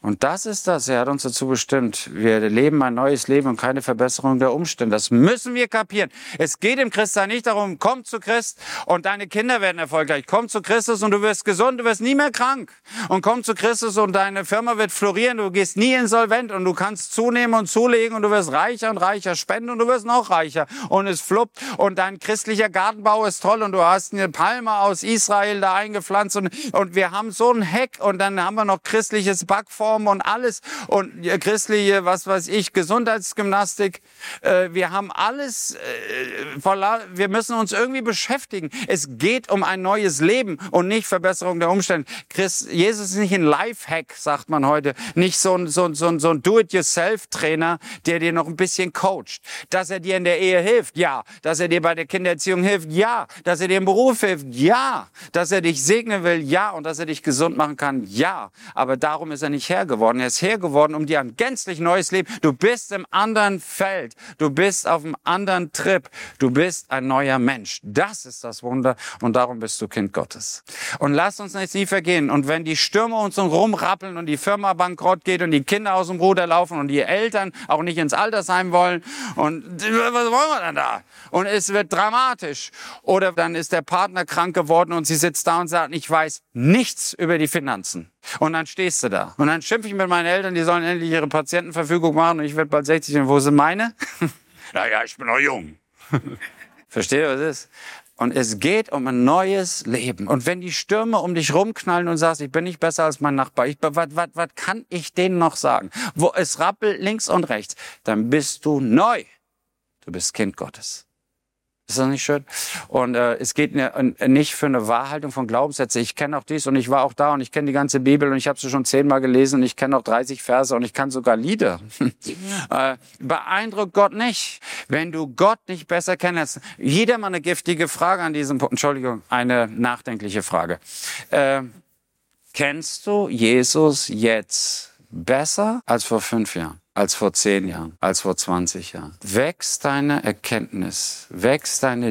Und das ist das, er hat uns dazu bestimmt. Wir leben ein neues Leben und keine Verbesserung der Umstände. Das müssen wir kapieren. Es geht im Christsein nicht darum, komm zu Christ und deine Kinder werden erfolgreich. Komm zu Christus und du wirst gesund, du wirst nie mehr krank. Und komm zu Christus und deine Firma wird florieren, du gehst nie insolvent und du kannst zunehmen und zulegen und du wirst reicher und reicher, spenden und du wirst noch reicher. Und es fluppt und dein christlicher Gartenbau ist toll und du hast eine Palme aus Israel da eingepflanzt und, und wir haben so ein Heck und dann haben wir noch christliches Backform und alles und christliche, was weiß ich, Gesundheitsgymnastik. Äh, wir haben alles, äh, voller, wir müssen uns irgendwie beschäftigen. Es geht um ein neues Leben und nicht Verbesserung der Umstände. Christ, Jesus ist nicht ein Lifehack, sagt man heute. Nicht so ein, so ein, so ein, so ein Do-it-yourself-Trainer, der dir noch ein bisschen coacht. Dass er dir in der Ehe hilft, ja. Dass er dir bei der Kindererziehung hilft, ja. Dass er dir im Beruf hilft, ja. Dass er dich segnen will, ja. Und dass er dich gesund machen kann, ja. Aber darum ist er nicht her geworden. Er ist hergeworden, um dir ein gänzlich neues Leben. Du bist im anderen Feld. Du bist auf einem anderen Trip. Du bist ein neuer Mensch. Das ist das Wunder und darum bist du Kind Gottes. Und lass uns nicht nie vergehen. Und wenn die Stürme uns rumrappeln und die Firma bankrott geht und die Kinder aus dem Ruder laufen und die Eltern auch nicht ins Altersheim wollen und was wollen wir denn da? Und es wird dramatisch. Oder dann ist der Partner krank geworden und sie sitzt da und sagt, ich weiß nichts über die Finanzen. Und dann stehst du da. Und dann schimpfe ich mit meinen Eltern, die sollen endlich ihre Patientenverfügung machen und ich werde bald sechzig. Und wo sind meine? Naja, ich bin noch jung. Versteht ihr, was es ist? Und es geht um ein neues Leben. Und wenn die Stürme um dich rumknallen und sagst, ich bin nicht besser als mein Nachbar, ich, was, was, was kann ich denen noch sagen? Wo es rappelt links und rechts, dann bist du neu. Du bist Kind Gottes. Ist das nicht schön? Und äh, es geht ne, nicht für eine Wahrhaltung von Glaubenssätzen. Ich kenne auch dies und ich war auch da und ich kenne die ganze Bibel und ich habe sie schon zehnmal gelesen und ich kenne auch dreißig Verse und ich kann sogar Lieder. äh, beeindruckt Gott nicht, wenn du Gott nicht besser kennst. Jeder mal eine giftige Frage an diesem Punkt. Entschuldigung, eine nachdenkliche Frage. Äh, kennst du Jesus jetzt besser als vor fünf Jahren? Als vor zehn Jahren, als vor zwanzig Jahren. Wächst deine Erkenntnis, wächst deine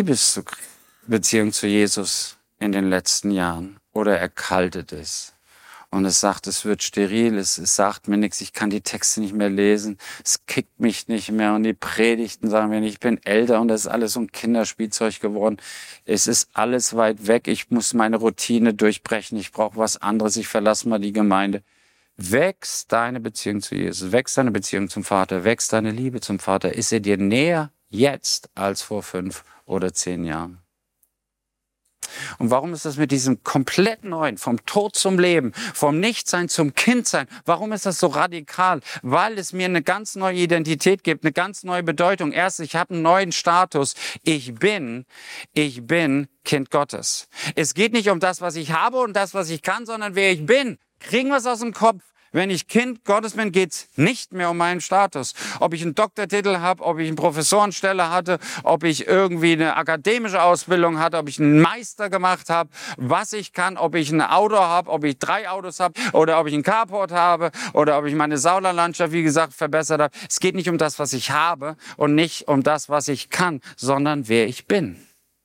Liebesbeziehung zu Jesus in den letzten Jahren oder erkaltet es? Und es sagt, es wird steril, es, es sagt mir nichts, ich kann die Texte nicht mehr lesen, es kickt mich nicht mehr und die Predigten sagen mir nicht, ich bin älter und das ist alles so ein Kinderspielzeug geworden. Es ist alles weit weg, ich muss meine Routine durchbrechen, ich brauche was anderes, ich verlasse mal die Gemeinde. Wächst deine Beziehung zu Jesus, wächst deine Beziehung zum Vater, wächst deine Liebe zum Vater. Ist er dir näher jetzt als vor fünf oder zehn Jahren? Und warum ist das mit diesem komplett neuen, vom Tod zum Leben, vom Nichtsein zum Kindsein, warum ist das so radikal? Weil es mir eine ganz neue Identität gibt, eine ganz neue Bedeutung. Erstens, ich habe einen neuen Status. Ich bin, ich bin Kind Gottes. Es geht nicht um das, was ich habe und das, was ich kann, sondern wer ich bin. Kriegen wir es aus dem Kopf. Wenn ich Kind Gottes bin, geht's nicht mehr um meinen Status. Ob ich einen Doktortitel habe, ob ich eine Professorenstelle hatte, ob ich irgendwie eine akademische Ausbildung hatte, ob ich einen Meister gemacht habe, was ich kann, ob ich ein Auto habe, ob ich drei Autos habe oder ob ich einen Carport habe oder ob ich meine Sauerlandlandschaft, wie gesagt, verbessert habe. Es geht nicht um das, was ich habe und nicht um das, was ich kann, sondern wer ich bin.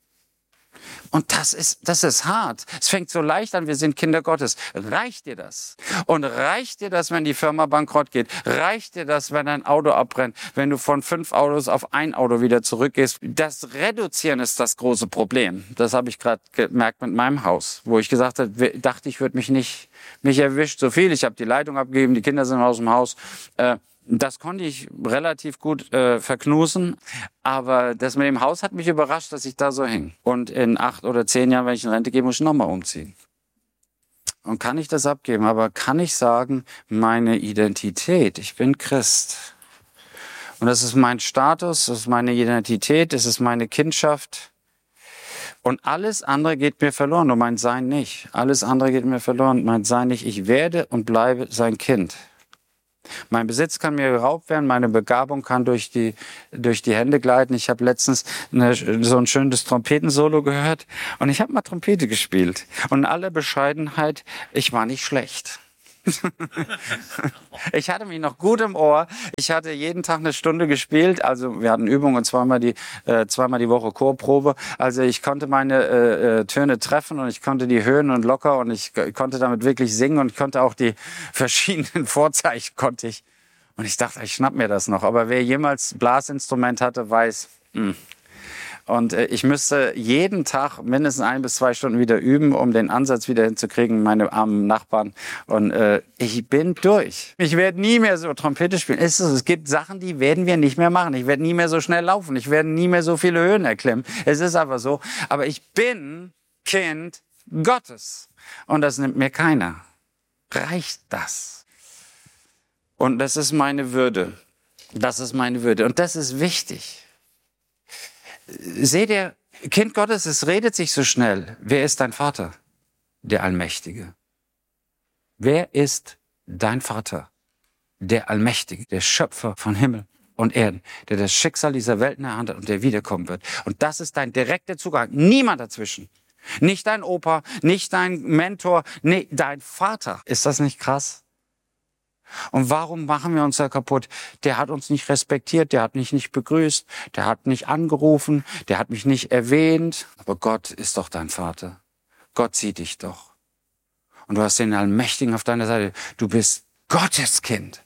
Und das ist, das ist hart. Es fängt so leicht an, wir sind Kinder Gottes. Reicht dir das? Und reicht dir das, wenn die Firma bankrott geht? Reicht dir das, wenn dein Auto abbrennt? Wenn du von fünf Autos auf ein Auto wieder zurückgehst? Das Reduzieren ist das große Problem. Das habe ich gerade gemerkt mit meinem Haus, wo ich gesagt habe, dachte, ich würde mich nicht, mich erwischt so viel. Ich habe die Leitung abgegeben, die Kinder sind aus dem Haus. Äh, Das konnte ich relativ gut äh, verknusen, aber das mit dem Haus hat mich überrascht, dass ich da so hänge. Und in acht oder zehn Jahren, wenn ich in Rente gehe, muss ich nochmal umziehen. Und kann ich das abgeben? Aber kann ich sagen, meine Identität, ich bin Christ. Und das ist mein Status, das ist meine Identität, das ist meine Kindschaft. Und alles andere geht mir verloren, und mein Sein nicht. Alles andere geht mir verloren, mein Sein nicht. Ich werde und bleibe sein Kind. Mein Besitz kann mir geraubt werden, meine Begabung kann durch die, durch die Hände gleiten. Ich habe letztens eine, so ein schönes Trompetensolo gehört und ich habe mal Trompete gespielt. Und in aller Bescheidenheit, ich war nicht schlecht. Ich hatte mich noch gut im Ohr. Ich hatte jeden Tag eine Stunde gespielt. Also wir hatten Übungen und zweimal die, äh, zweimal die Woche Chorprobe. Also ich konnte meine äh, Töne treffen und ich konnte die Höhen und locker und ich konnte damit wirklich singen und ich konnte auch die verschiedenen Vorzeichen konnte ich. Und ich dachte, ich schnapp mir das noch. Aber wer jemals Blasinstrument hatte, weiß, mh. Und äh, ich müsste jeden Tag mindestens ein bis zwei Stunden wieder üben, um den Ansatz wieder hinzukriegen, meine armen Nachbarn. Und äh, ich bin durch. Ich werde nie mehr so Trompete spielen. Es, ist, es gibt Sachen, die werden wir nicht mehr machen. Ich werde nie mehr so schnell laufen. Ich werde nie mehr so viele Höhen erklimmen. Es ist einfach so. Aber ich bin Kind Gottes. Und das nimmt mir keiner. Reicht das? Und das ist meine Würde. Das ist meine Würde. Und das ist wichtig. Seht ihr, Kind Gottes, es redet sich so schnell. Wer ist dein Vater? Der Allmächtige. Wer ist dein Vater? Der Allmächtige, der Schöpfer von Himmel und Erden, der das Schicksal dieser Welt in der Hand hat und der wiederkommen wird. Und das ist dein direkter Zugang. Niemand dazwischen. Nicht dein Opa, nicht dein Mentor, nee, dein Vater. Ist das nicht krass? Und warum machen wir uns da kaputt? Der hat uns nicht respektiert, der hat mich nicht begrüßt, der hat nicht angerufen, der hat mich nicht erwähnt. Aber Gott ist doch dein Vater. Gott sieht dich doch. Und du hast den Allmächtigen auf deiner Seite. Du bist Gottes Kind.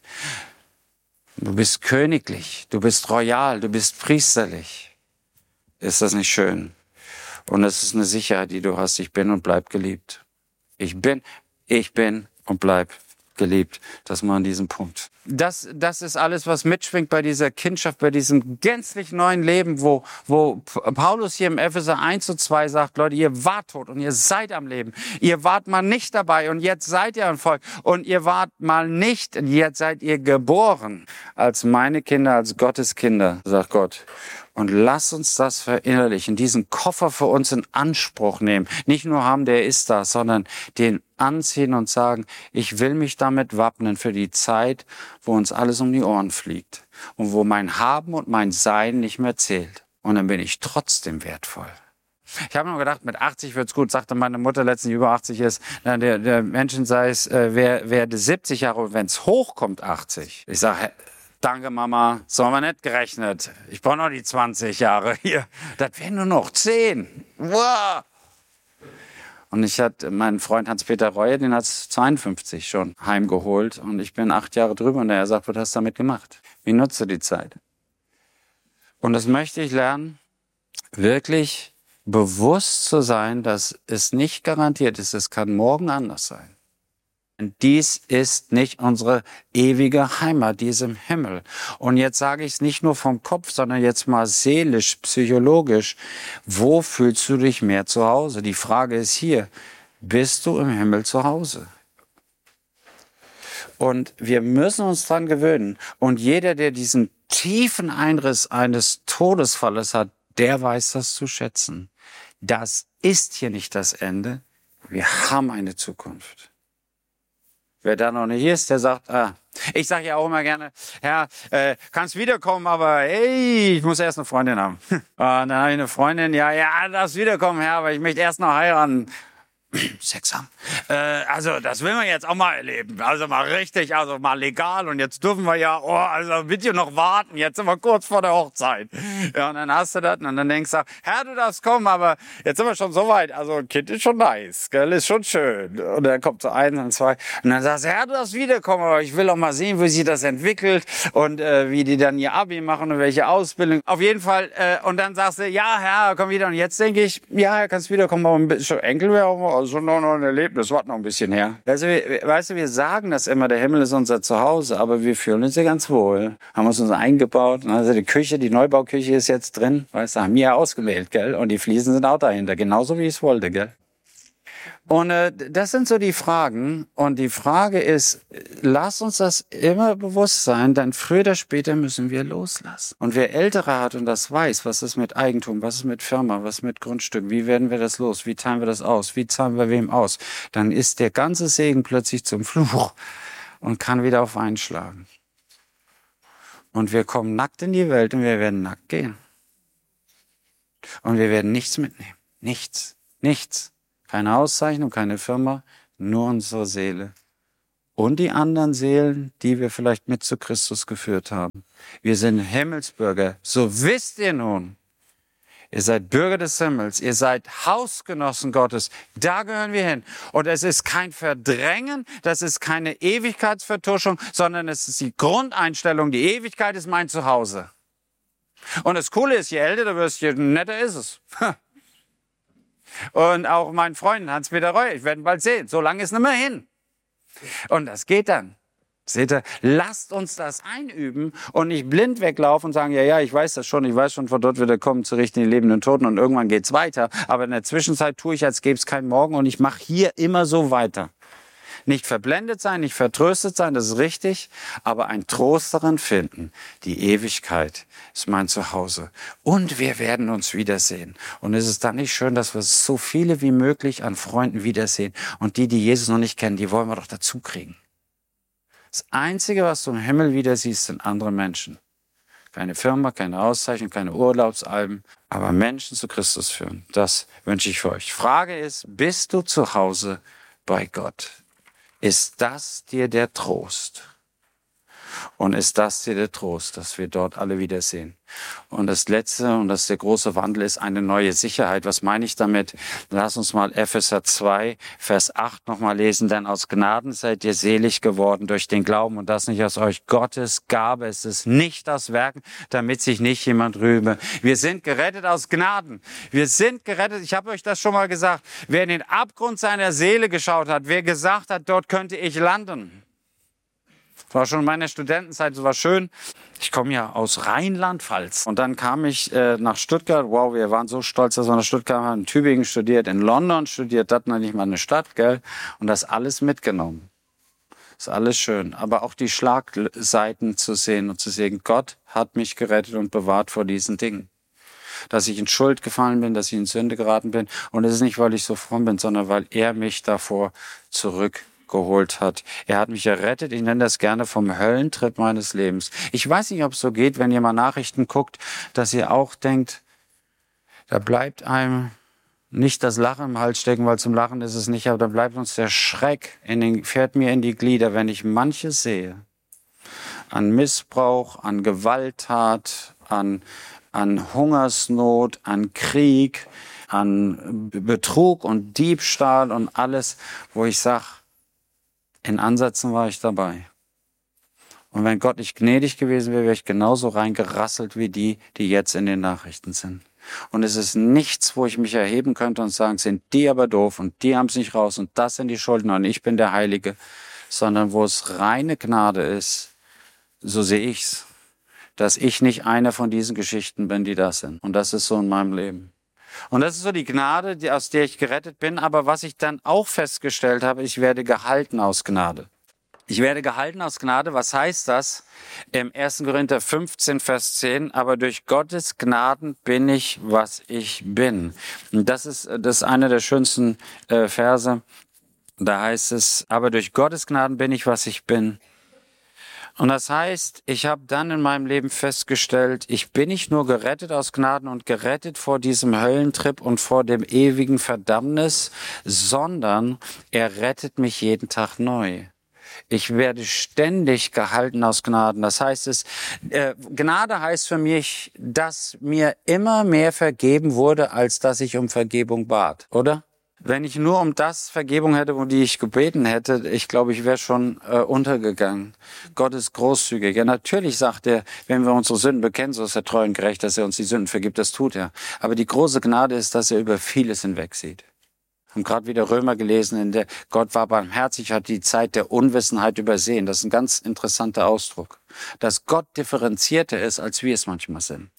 Du bist königlich, du bist royal, du bist priesterlich. Ist das nicht schön? Und das ist eine Sicherheit, die du hast. Ich bin und bleib geliebt. Ich bin, ich bin und bleib geliebt. Das mal an diesem Punkt. Das, das ist alles, was mitschwingt bei dieser Kindschaft, bei diesem gänzlich neuen Leben, wo, wo Paulus hier im Epheser eins zu zwei sagt, Leute, ihr wart tot und ihr seid am Leben. Ihr wart mal nicht dabei und jetzt seid ihr ein Volk. Und ihr wart mal nicht, jetzt seid ihr geboren als meine Kinder, als Gottes Kinder, sagt Gott. Und lass uns das verinnerlichen, diesen Koffer für uns in Anspruch nehmen. Nicht nur haben, der ist da, sondern den anziehen und sagen, ich will mich damit wappnen für die Zeit, wo uns alles um die Ohren fliegt und wo mein Haben und mein Sein nicht mehr zählt. Und dann bin ich trotzdem wertvoll. Ich habe nur gedacht, mit achtzig wird's gut, sagte meine Mutter letztens, die über achtzig ist. Der, der Menschen sei es, äh, wer, werde siebzig Jahre, wenn es hochkommt, achtzig. Ich sage, danke Mama, so haben wir nicht gerechnet. Ich brauche noch die zwanzig Jahre hier. Das wären nur noch zehn. Wow. Und ich hatte meinen Freund Hans-Peter Reue, den hat es zweiundfünfzig schon heimgeholt. Und ich bin acht Jahre drüber und er sagt, was hast du damit gemacht? Wie nutzt du die Zeit? Und das möchte ich lernen, wirklich bewusst zu sein, dass es nicht garantiert ist, es kann morgen anders sein. Dies ist nicht unsere ewige Heimat, die ist im Himmel. Und jetzt sage ich es nicht nur vom Kopf, sondern jetzt mal seelisch, psychologisch. Wo fühlst du dich mehr zu Hause? Die Frage ist hier, bist du im Himmel zu Hause? Und wir müssen uns dran gewöhnen. Und jeder, der diesen tiefen Einriss eines Todesfalles hat, der weiß das zu schätzen. Das ist hier nicht das Ende. Wir haben eine Zukunft. Wer da noch nicht ist, der sagt, ah, ich sage ja auch immer gerne, Herr, äh, kannst wiederkommen, aber hey, ich muss erst eine Freundin haben. Und dann habe ich eine Freundin, ja, ja, darfst wiederkommen, Herr, aber ich möchte erst noch heiraten. Sex haben. Äh, also das will man jetzt auch mal erleben. Also mal richtig, also mal legal. Und jetzt dürfen wir ja, oh, also bitte noch warten. Jetzt sind wir kurz vor der Hochzeit. Ja, und dann hast du das und dann denkst du, Herr, du darfst kommen, aber jetzt sind wir schon so weit. Also ein Kind ist schon nice, gell, ist schon schön. Und dann kommt so eins und zwei. Und dann sagst du, Herr, du darfst wiederkommen, aber ich will auch mal sehen, wie sich das entwickelt und äh, wie die dann ihr Abi machen und welche Ausbildung. Auf jeden Fall. Äh, und dann sagst du, ja, Herr, komm wieder. Und jetzt denke ich, ja, Herr, kannst wiederkommen, aber ein bisschen Enkel wäre auch also noch, noch ein Erlebnis, warte noch ein bisschen her. Also, weißt du, wir sagen das immer, der Himmel ist unser Zuhause, aber wir fühlen uns ja ganz wohl. Haben uns uns eingebaut. Also die Küche, die Neubauküche ist jetzt drin, weißt du, haben wir ja ausgewählt, gell? Und die Fliesen sind auch dahinter, genauso wie ich es wollte, gell? Und äh, das sind so die Fragen. Und die Frage ist, lass uns das immer bewusst sein, denn früher oder später müssen wir loslassen. Und wer Ältere hat und das weiß, was ist mit Eigentum, was ist mit Firma, was ist mit Grundstück, wie werden wir das los, wie teilen wir das aus, wie zahlen wir wem aus, dann ist der ganze Segen plötzlich zum Fluch und kann wieder auf einschlagen. Und wir kommen nackt in die Welt und wir werden nackt gehen. Und wir werden nichts mitnehmen. Nichts. Nichts. Keine Auszeichnung, keine Firma, nur unsere Seele und die anderen Seelen, die wir vielleicht mit zu Christus geführt haben. Wir sind Himmelsbürger. So wisst ihr nun. Ihr seid Bürger des Himmels. Ihr seid Hausgenossen Gottes. Da gehören wir hin. Und es ist kein Verdrängen, das ist keine Ewigkeitsvertuschung, sondern es ist die Grundeinstellung. Die Ewigkeit ist mein Zuhause. Und das Coole ist, je älter du wirst, je netter ist es. Und auch mein Freund Hans-Peter Reu, ich werde ihn bald sehen. So lange ist nicht mehr hin. Und das geht dann. Seht ihr, lasst uns das einüben und nicht blind weglaufen und sagen, ja, ja, ich weiß das schon, ich weiß schon, von dort wird er kommen, zu richten die Lebenden und Toten und irgendwann geht's weiter. Aber in der Zwischenzeit tue ich, als gäbe es keinen Morgen und ich mache hier immer so weiter. Nicht verblendet sein, nicht vertröstet sein, das ist richtig, aber ein Trost darin finden. Die Ewigkeit ist mein Zuhause. Und wir werden uns wiedersehen. Und es ist dann nicht schön, dass wir so viele wie möglich an Freunden wiedersehen. Und die, die Jesus noch nicht kennen, die wollen wir doch dazu kriegen. Das Einzige, was du im Himmel wieder siehst, sind andere Menschen. Keine Firma, keine Auszeichnung, keine Urlaubsalben, aber Menschen zu Christus führen. Das wünsche ich für euch. Frage ist, bist du zu Hause bei Gott? Ist das dir der Trost? Und ist das dir der Trost, dass wir dort alle wiedersehen? Und das Letzte, und das ist der große Wandel, ist eine neue Sicherheit. Was meine ich damit? Lass uns mal Epheser zwei, Vers acht nochmal lesen. Denn aus Gnaden seid ihr selig geworden durch den Glauben. Und das nicht aus euch. Gottes Gabe. Es ist nicht aus Werken, damit sich nicht jemand rühme. Wir sind gerettet aus Gnaden. Wir sind gerettet. Ich habe euch das schon mal gesagt. Wer in den Abgrund seiner Seele geschaut hat, wer gesagt hat, dort könnte ich landen. Das war schon in meiner Studentenzeit, das war schön. Ich komme ja aus Rheinland-Pfalz. Und dann kam ich äh, nach Stuttgart. Wow, wir waren so stolz, dass wir nach Stuttgart haben. In Tübingen studiert, in London studiert. Das noch nicht mal eine Stadt, gell? Und das alles mitgenommen. Das ist alles schön. Aber auch die Schlagseiten zu sehen und zu sehen, Gott hat mich gerettet und bewahrt vor diesen Dingen. Dass ich in Schuld gefallen bin, dass ich in Sünde geraten bin. Und es ist nicht, weil ich so fromm bin, sondern weil er mich davor zurück geholt hat. Er hat mich errettet. Ich nenne das gerne vom Höllentrip meines Lebens. Ich weiß nicht, ob es so geht, wenn ihr mal Nachrichten guckt, dass ihr auch denkt, da bleibt einem nicht das Lachen im Hals stecken, weil zum Lachen ist es nicht, aber da bleibt uns der Schreck, in den, fährt mir in die Glieder, wenn ich manches sehe. An Missbrauch, an Gewalttat, an, an Hungersnot, an Krieg, an Betrug und Diebstahl und alles, wo ich sage, in Ansätzen war ich dabei. Und wenn Gott nicht gnädig gewesen wäre, wäre ich genauso reingerasselt wie die, die jetzt in den Nachrichten sind. Und es ist nichts, wo ich mich erheben könnte und sagen, sind die aber doof und die haben es nicht raus und das sind die Schuldner und ich bin der Heilige. Sondern wo es reine Gnade ist, so sehe ich's, dass ich nicht einer von diesen Geschichten bin, die das sind. Und das ist so in meinem Leben. Und das ist so die Gnade, die, aus der ich gerettet bin. Aber was ich dann auch festgestellt habe, ich werde gehalten aus Gnade. Ich werde gehalten aus Gnade. Was heißt das? Im ersten Korinther fünfzehn, Vers zehn. Aber durch Gottes Gnaden bin ich, was ich bin. Und das ist, das ist einer der schönsten äh, Verse. Da heißt es, aber durch Gottes Gnaden bin ich, was ich bin. Und das heißt, ich habe dann in meinem Leben festgestellt, ich bin nicht nur gerettet aus Gnaden und gerettet vor diesem Höllentrip und vor dem ewigen Verdammnis, sondern er rettet mich jeden Tag neu. Ich werde ständig gehalten aus Gnaden. Das heißt, es äh, Gnade heißt für mich, dass mir immer mehr vergeben wurde, als dass ich um Vergebung bat, oder? Wenn ich nur um das Vergebung hätte, um die ich gebeten hätte, ich glaube, ich wäre schon äh, untergegangen. Gott ist großzügig. Ja, natürlich sagt er, wenn wir unsere Sünden bekennen, so ist er treu und gerecht, dass er uns die Sünden vergibt. Das tut er. Aber die große Gnade ist, dass er über vieles hinwegsieht. Wir haben gerade wieder Römer gelesen, in der Gott war barmherzig, hat die Zeit der Unwissenheit übersehen. Das ist ein ganz interessanter Ausdruck. Dass Gott differenzierter ist, als wir es manchmal sind.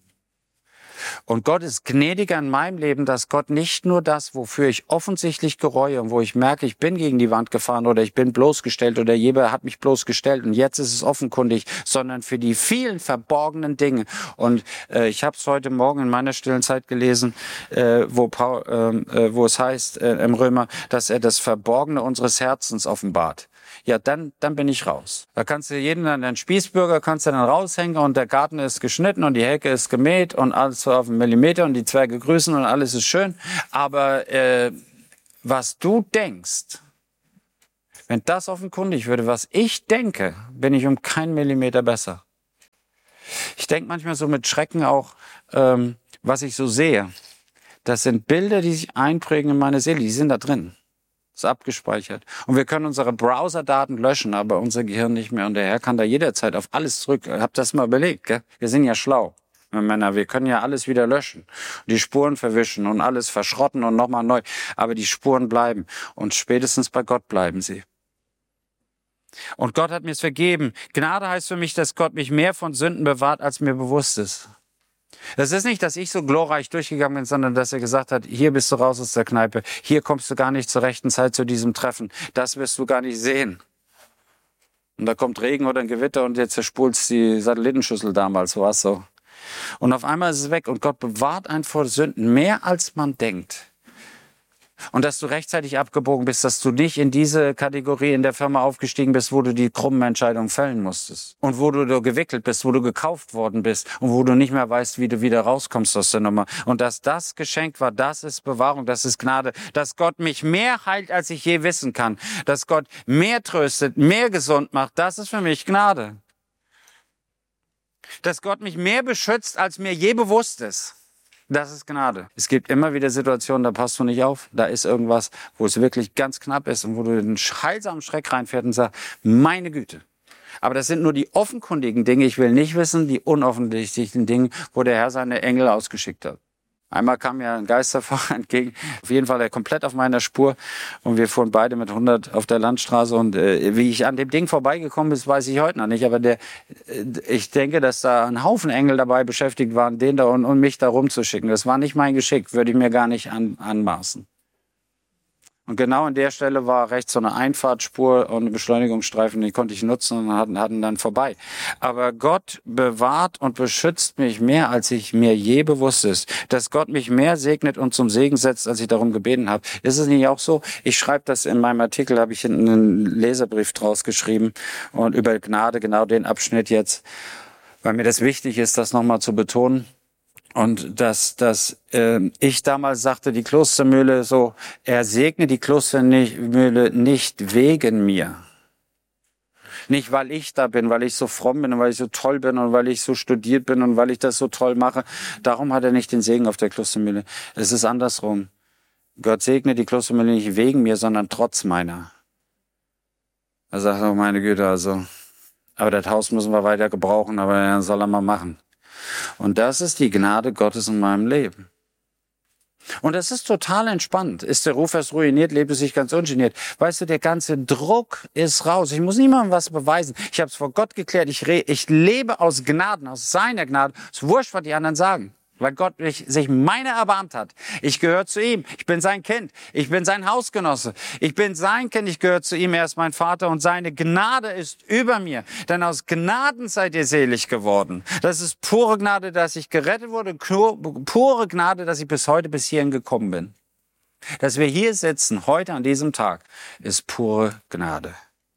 Und Gott ist gnädiger in meinem Leben, dass Gott nicht nur das, wofür ich offensichtlich gereue und wo ich merke, ich bin gegen die Wand gefahren oder ich bin bloßgestellt oder jemand hat mich bloßgestellt und jetzt ist es offenkundig, sondern für die vielen verborgenen Dinge. Und äh, ich habe es heute Morgen in meiner stillen Zeit gelesen, äh, wo, Paul, äh, wo es heißt äh, im Römer, dass er das Verborgene unseres Herzens offenbart. Ja, dann, dann bin ich raus. Da kannst du jeden an den Spießbürger kannst du dann raushängen und der Garten ist geschnitten und die Hecke ist gemäht und alles so auf einen Millimeter und die Zwerge grüßen und alles ist schön. Aber äh, was du denkst, Wenn das offenkundig würde, was ich denke, bin ich um keinen Millimeter besser. Ich denke manchmal so mit Schrecken auch, ähm, was ich so sehe. Das sind Bilder, die sich einprägen in meine Seele, die sind da drin. Ist abgespeichert. Und wir können unsere Browserdaten löschen, aber unser Gehirn nicht mehr. Und der Herr kann da jederzeit auf alles zurück. Habt das mal überlegt, gell? Wir sind ja schlau, wir Männer. Wir können ja alles wieder löschen. Die Spuren verwischen und alles verschrotten und nochmal neu. Aber die Spuren bleiben. Und spätestens bei Gott bleiben sie. Und Gott hat mir es vergeben. Gnade heißt für mich, dass Gott mich mehr von Sünden bewahrt, als mir bewusst ist. Das ist nicht, dass ich so glorreich durchgegangen bin, sondern dass er gesagt hat, hier bist du raus aus der Kneipe, hier kommst du gar nicht zur rechten Zeit zu diesem Treffen, das wirst du gar nicht sehen. Und da kommt Regen oder ein Gewitter und jetzt zerspulst die Satellitenschüssel damals, so was so. Und auf einmal ist es weg und Gott bewahrt einen vor Sünden, mehr als man denkt. Und dass du rechtzeitig abgebogen bist, dass du nicht in diese Kategorie in der Firma aufgestiegen bist, wo du die krummen Entscheidungen fällen musstest. Und wo du gewickelt bist, wo du gekauft worden bist und wo du nicht mehr weißt, wie du wieder rauskommst aus der Nummer. Und dass das geschenkt war, das ist Bewahrung, das ist Gnade. Dass Gott mich mehr heilt, als ich je wissen kann. Dass Gott mehr tröstet, mehr gesund macht, das ist für mich Gnade. Dass Gott mich mehr beschützt, als mir je bewusst ist. Das ist Gnade. Es gibt immer wieder Situationen, da passt du nicht auf. Da ist irgendwas, wo es wirklich ganz knapp ist und wo du den heilsamen Schreck reinfährst und sagst, meine Güte. Aber das sind nur die offenkundigen Dinge. Ich will nicht wissen, die unoffensichtlichen Dinge, wo der Herr seine Engel ausgeschickt hat. Einmal kam mir ein Geisterfahrer entgegen, auf jeden Fall er komplett auf meiner Spur und wir fuhren beide mit hundert auf der Landstraße und äh, wie ich an dem Ding vorbeigekommen bin, weiß ich heute noch nicht, aber der, äh, ich denke, dass da ein Haufen Engel dabei beschäftigt waren, den da und, und mich da rumzuschicken. Das war nicht mein Geschick, würde ich mir gar nicht an, anmaßen. Und genau an der Stelle war rechts so eine Einfahrtspur und eine Beschleunigungsstreifen, die konnte ich nutzen und hatten, hatten dann vorbei. Aber Gott bewahrt und beschützt mich mehr, als ich mir je bewusst ist. Dass Gott mich mehr segnet und zum Segen setzt, als ich darum gebeten habe. Ist es nicht auch so? Ich schreibe das in meinem Artikel, habe ich hinten einen Leserbrief draus geschrieben und über Gnade, genau den Abschnitt jetzt, weil mir das wichtig ist, das nochmal zu betonen. Und dass, dass äh, ich damals sagte, die Klostermühle so, er segne die Klostermühle nicht wegen mir. Nicht, weil ich da bin, weil ich so fromm bin und weil ich so toll bin und weil ich so studiert bin und weil ich das so toll mache. Darum hat er nicht den Segen auf der Klostermühle. Es ist andersrum. Gott segne die Klostermühle nicht wegen mir, sondern trotz meiner. Er sagt, oh meine Güte, also, aber das Haus müssen wir weiter gebrauchen, aber er soll er mal machen. Und das ist die Gnade Gottes in meinem Leben. Und das ist total entspannt. Ist der Ruf erst ruiniert, lebt es sich ganz ungeniert. Weißt du, der ganze Druck ist raus. Ich muss niemandem was beweisen. Ich habe es vor Gott geklärt. Ich, re- ich lebe aus Gnaden, aus seiner Gnade. Es ist wurscht, was die anderen sagen. Weil Gott mich, sich meiner erbarmt hat. Ich gehöre zu ihm. Ich bin sein Kind. Ich bin sein Hausgenosse. Ich bin sein Kind. Ich gehöre zu ihm. Er ist mein Vater und seine Gnade ist über mir. Denn aus Gnaden seid ihr selig geworden. Das ist pure Gnade, dass ich gerettet wurde. Pure Gnade, dass ich bis heute bis hierhin gekommen bin. Dass wir hier sitzen, heute an diesem Tag, ist pure Gnade.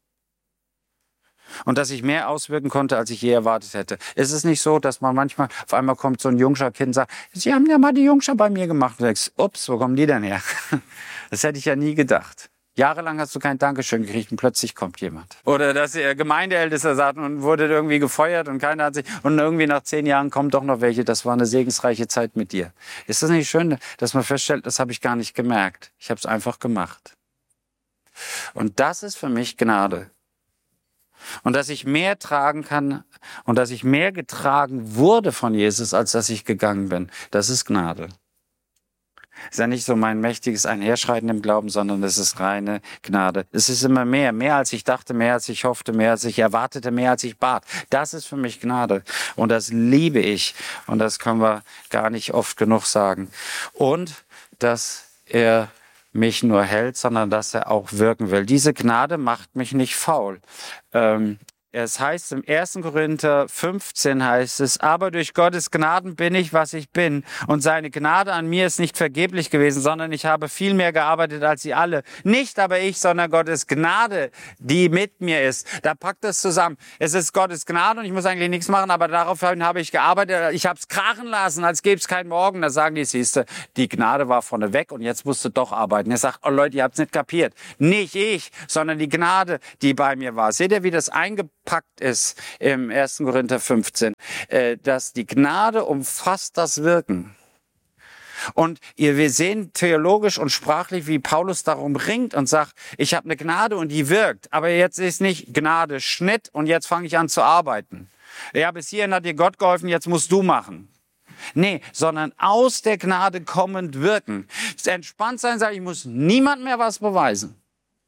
Und dass ich mehr auswirken konnte, als ich je erwartet hätte. Ist es nicht so, dass man manchmal, auf einmal kommt so ein Jungscher Kind und sagt, Sie haben ja mal die Jungscher bei mir gemacht. Und du denkst, ups, wo kommen die denn her? Das hätte ich ja nie gedacht. Jahrelang hast du kein Dankeschön gekriegt und plötzlich kommt jemand. Oder dass der Gemeindeältester sagt und wurde irgendwie gefeuert und keiner hat sich, und irgendwie nach zehn Jahren kommen doch noch welche, das war eine segensreiche Zeit mit dir. Ist das nicht schön, dass man feststellt, das habe ich gar nicht gemerkt. Ich habe es einfach gemacht. Und das ist für mich Gnade. Und dass ich mehr tragen kann und dass ich mehr getragen wurde von Jesus, als dass ich gegangen bin, das ist Gnade. Ist ja nicht so mein mächtiges Einherschreiten im Glauben, sondern es ist reine Gnade. Es ist immer mehr, mehr als ich dachte, mehr als ich hoffte, mehr als ich erwartete, mehr als ich bat. Das ist für mich Gnade und das liebe ich und das können wir gar nicht oft genug sagen. Und dass er mich nur hält, sondern dass er auch wirken will. Diese Gnade macht mich nicht faul. Ähm, Es heißt im ersten Korinther fünfzehn heißt es, aber durch Gottes Gnaden bin ich, was ich bin. Und seine Gnade an mir ist nicht vergeblich gewesen, sondern ich habe viel mehr gearbeitet als sie alle. Nicht aber ich, sondern Gottes Gnade, die mit mir ist. Da packt es zusammen. Es ist Gottes Gnade und ich muss eigentlich nichts machen, aber daraufhin habe ich gearbeitet. Ich habe es krachen lassen, als gäbe es keinen Morgen. Da sagen die, siehste, die Gnade war vorne weg und jetzt musst du doch arbeiten. Er sagt, oh Leute, ihr habt es nicht kapiert. Nicht ich, sondern die Gnade, die bei mir war. Seht ihr, wie das eingepackt ist im ersten Korinther fünfzehn, äh, dass die Gnade umfasst das Wirken. Und ihr, wir sehen theologisch und sprachlich, wie Paulus darum ringt und sagt, ich habe eine Gnade und die wirkt, aber jetzt ist nicht Gnade Schnitt und jetzt fange ich an zu arbeiten. Ja, bis hierhin hat dir Gott geholfen, jetzt musst du machen. Nee, sondern aus der Gnade kommend wirken. Entspannt sein, sagt, ich muss niemand mehr was beweisen.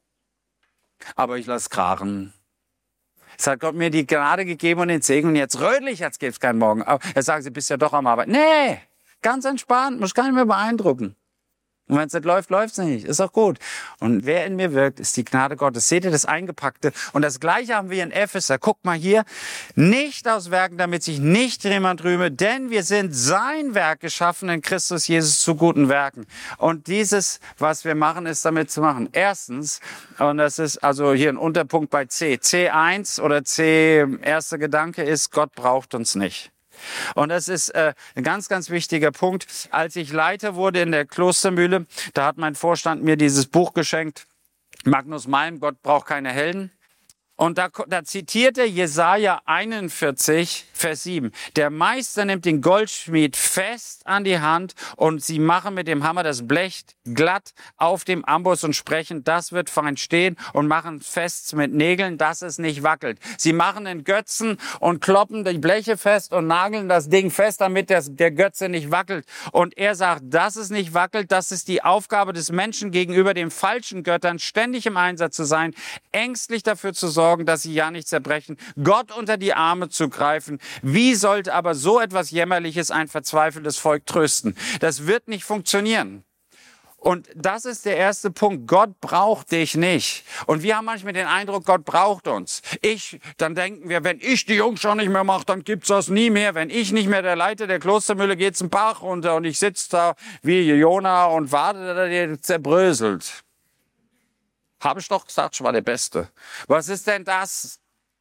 Aber ich lasse krachen. Es hat Gott mir die Gnade gegeben und den Segen und jetzt rödel ich, jetzt gibt's keinen Morgen. Aber er sagt, du bist ja doch am Arbeiten. Nee, ganz entspannt, muss gar nicht mehr beeindrucken. Und wenn es nicht läuft, läuft's nicht. Ist auch gut. Und wer in mir wirkt, ist die Gnade Gottes. Seht ihr das Eingepackte? Und das Gleiche haben wir in Epheser. Guckt mal hier. Nicht aus Werken, damit sich nicht jemand rühme, denn wir sind sein Werk geschaffen in Christus Jesus zu guten Werken. Und dieses, was wir machen, ist damit zu machen. Erstens, und das ist also hier ein Unterpunkt bei C. C eins oder C, erster Gedanke ist, Gott braucht uns nicht. Und das ist äh, ein ganz, ganz wichtiger Punkt. Als ich Leiter wurde in der Klostermühle, da hat mein Vorstand mir dieses Buch geschenkt, Magnus Malm, Gott braucht keine Helden. Und da, da zitiert er Jesaja einundvierzig, Vers sieben. Der Meister nimmt den Goldschmied fest an die Hand und sie machen mit dem Hammer das Blech glatt auf dem Amboss und sprechen, das wird fein stehen und machen fest mit Nägeln, dass es nicht wackelt. Sie machen den Götzen und kloppen die Bleche fest und nageln das Ding fest, damit das, der Götze nicht wackelt. Und er sagt, dass es nicht wackelt, das ist die Aufgabe des Menschen gegenüber den falschen Göttern, ständig im Einsatz zu sein, ängstlich dafür zu sorgen, dass sie ja nicht zerbrechen, Gott unter die Arme zu greifen. Wie sollte aber so etwas Jämmerliches ein verzweifeltes Volk trösten? Das wird nicht funktionieren. Und das ist der erste Punkt. Gott braucht dich nicht. Und wir haben manchmal den Eindruck, Gott braucht uns. Ich, dann denken wir, wenn ich die Jungs schon nicht mehr mache, dann gibt's das nie mehr. Wenn ich nicht mehr der Leiter der Klostermühle, geht's ein Bach runter und ich sitze da wie Jona und warte, dass der zerbröselt. Habe ich doch gesagt, ich war der Beste. Was ist denn das?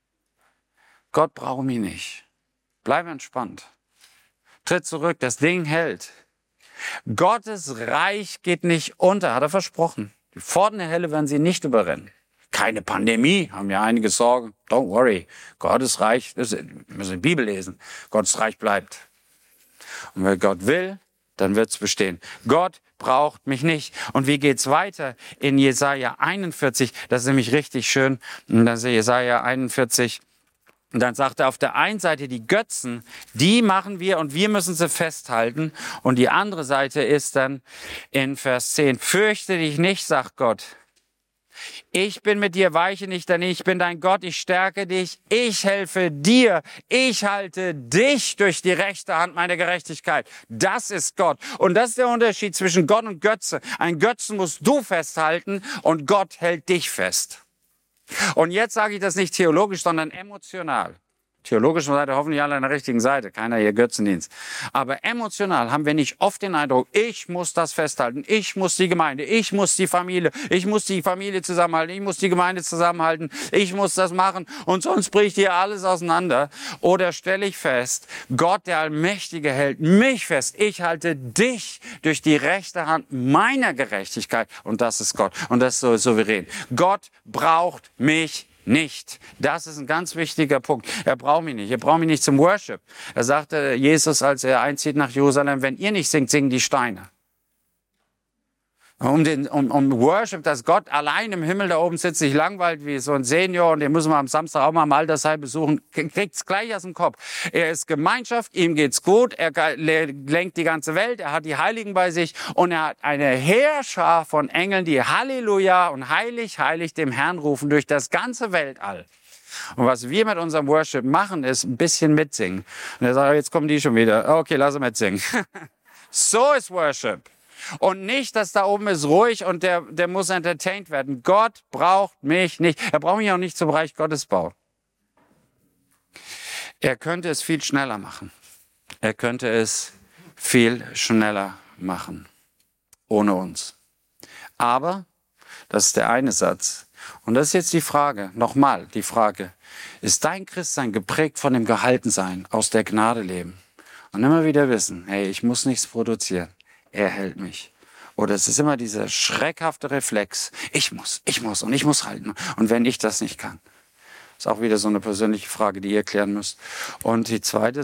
Gott braucht mich nicht. Bleib entspannt. Tritt zurück, das Ding hält. Gottes Reich geht nicht unter, hat er versprochen. Die Pforten der Hölle werden sie nicht überrennen. Keine Pandemie, haben ja einige Sorgen. Don't worry. Gottes Reich, wir müssen die Bibel lesen. Gottes Reich bleibt. Und wenn Gott will, dann wird's bestehen. Gott braucht mich nicht. Und wie geht's weiter? In Jesaja einundvierzig, das ist nämlich richtig schön. Und dann ist Jesaja einundvierzig. Und dann sagt er auf der einen Seite, die Götzen, die machen wir und wir müssen sie festhalten. Und die andere Seite ist dann in Vers zehn, fürchte dich nicht, sagt Gott. Ich bin mit dir, weiche nicht daneben, ich bin dein Gott, ich stärke dich, ich helfe dir, ich halte dich durch die rechte Hand meiner Gerechtigkeit. Das ist Gott. Und das ist der Unterschied zwischen Gott und Götze. Ein Götzen musst du festhalten und Gott hält dich fest. Und jetzt sage ich das nicht theologisch, sondern emotional. Theologisch seid ihr hoffentlich alle an der richtigen Seite, keiner hier Götzendienst. Aber emotional haben wir nicht oft den Eindruck, ich muss das festhalten, ich muss die Gemeinde, ich muss die Familie, ich muss die Familie zusammenhalten, ich muss die Gemeinde zusammenhalten, ich muss das machen und sonst bricht hier alles auseinander. Oder stelle ich fest, Gott, der Allmächtige, hält mich fest, ich halte dich durch die rechte Hand meiner Gerechtigkeit und das ist Gott und das ist so souverän. Gott braucht mich nicht. Das ist ein ganz wichtiger Punkt. Er braucht mich nicht. Er braucht mich nicht zum Worship. Er sagte Jesus, als er einzieht nach Jerusalem, wenn ihr nicht singt, singen die Steine. Um, den, um, um Worship, dass Gott allein im Himmel da oben sitzt, sich langweilt wie so ein Senior und den müssen wir am Samstag auch mal im Altersheim besuchen, kriegt's gleich aus dem Kopf. Er ist Gemeinschaft, ihm geht's gut, er lenkt die ganze Welt, er hat die Heiligen bei sich und er hat eine Heerschar von Engeln, die Halleluja und heilig, heilig dem Herrn rufen durch das ganze Weltall. Und was wir mit unserem Worship machen, ist ein bisschen mitsingen. Und er sagt, jetzt kommen die schon wieder. Okay, lass uns mitsingen. So ist Worship. Und nicht, dass da oben ist ruhig und der, der muss entertained werden. Gott braucht mich nicht. Er braucht mich auch nicht zum Reich Gottes bauen. Er könnte es viel schneller machen. Er könnte es viel schneller machen. Ohne uns. Aber, das ist der eine Satz. Und das ist jetzt die Frage, nochmal die Frage, ist dein Christsein geprägt von dem Gehaltensein, aus der Gnade leben? Und immer wieder wissen, hey, ich muss nichts produzieren, er hält mich. Oder es ist immer dieser schreckhafte Reflex, ich muss, ich muss und ich muss halten. Und wenn ich das nicht kann, ist auch wieder so eine persönliche Frage, die ihr klären müsst. Und die zweite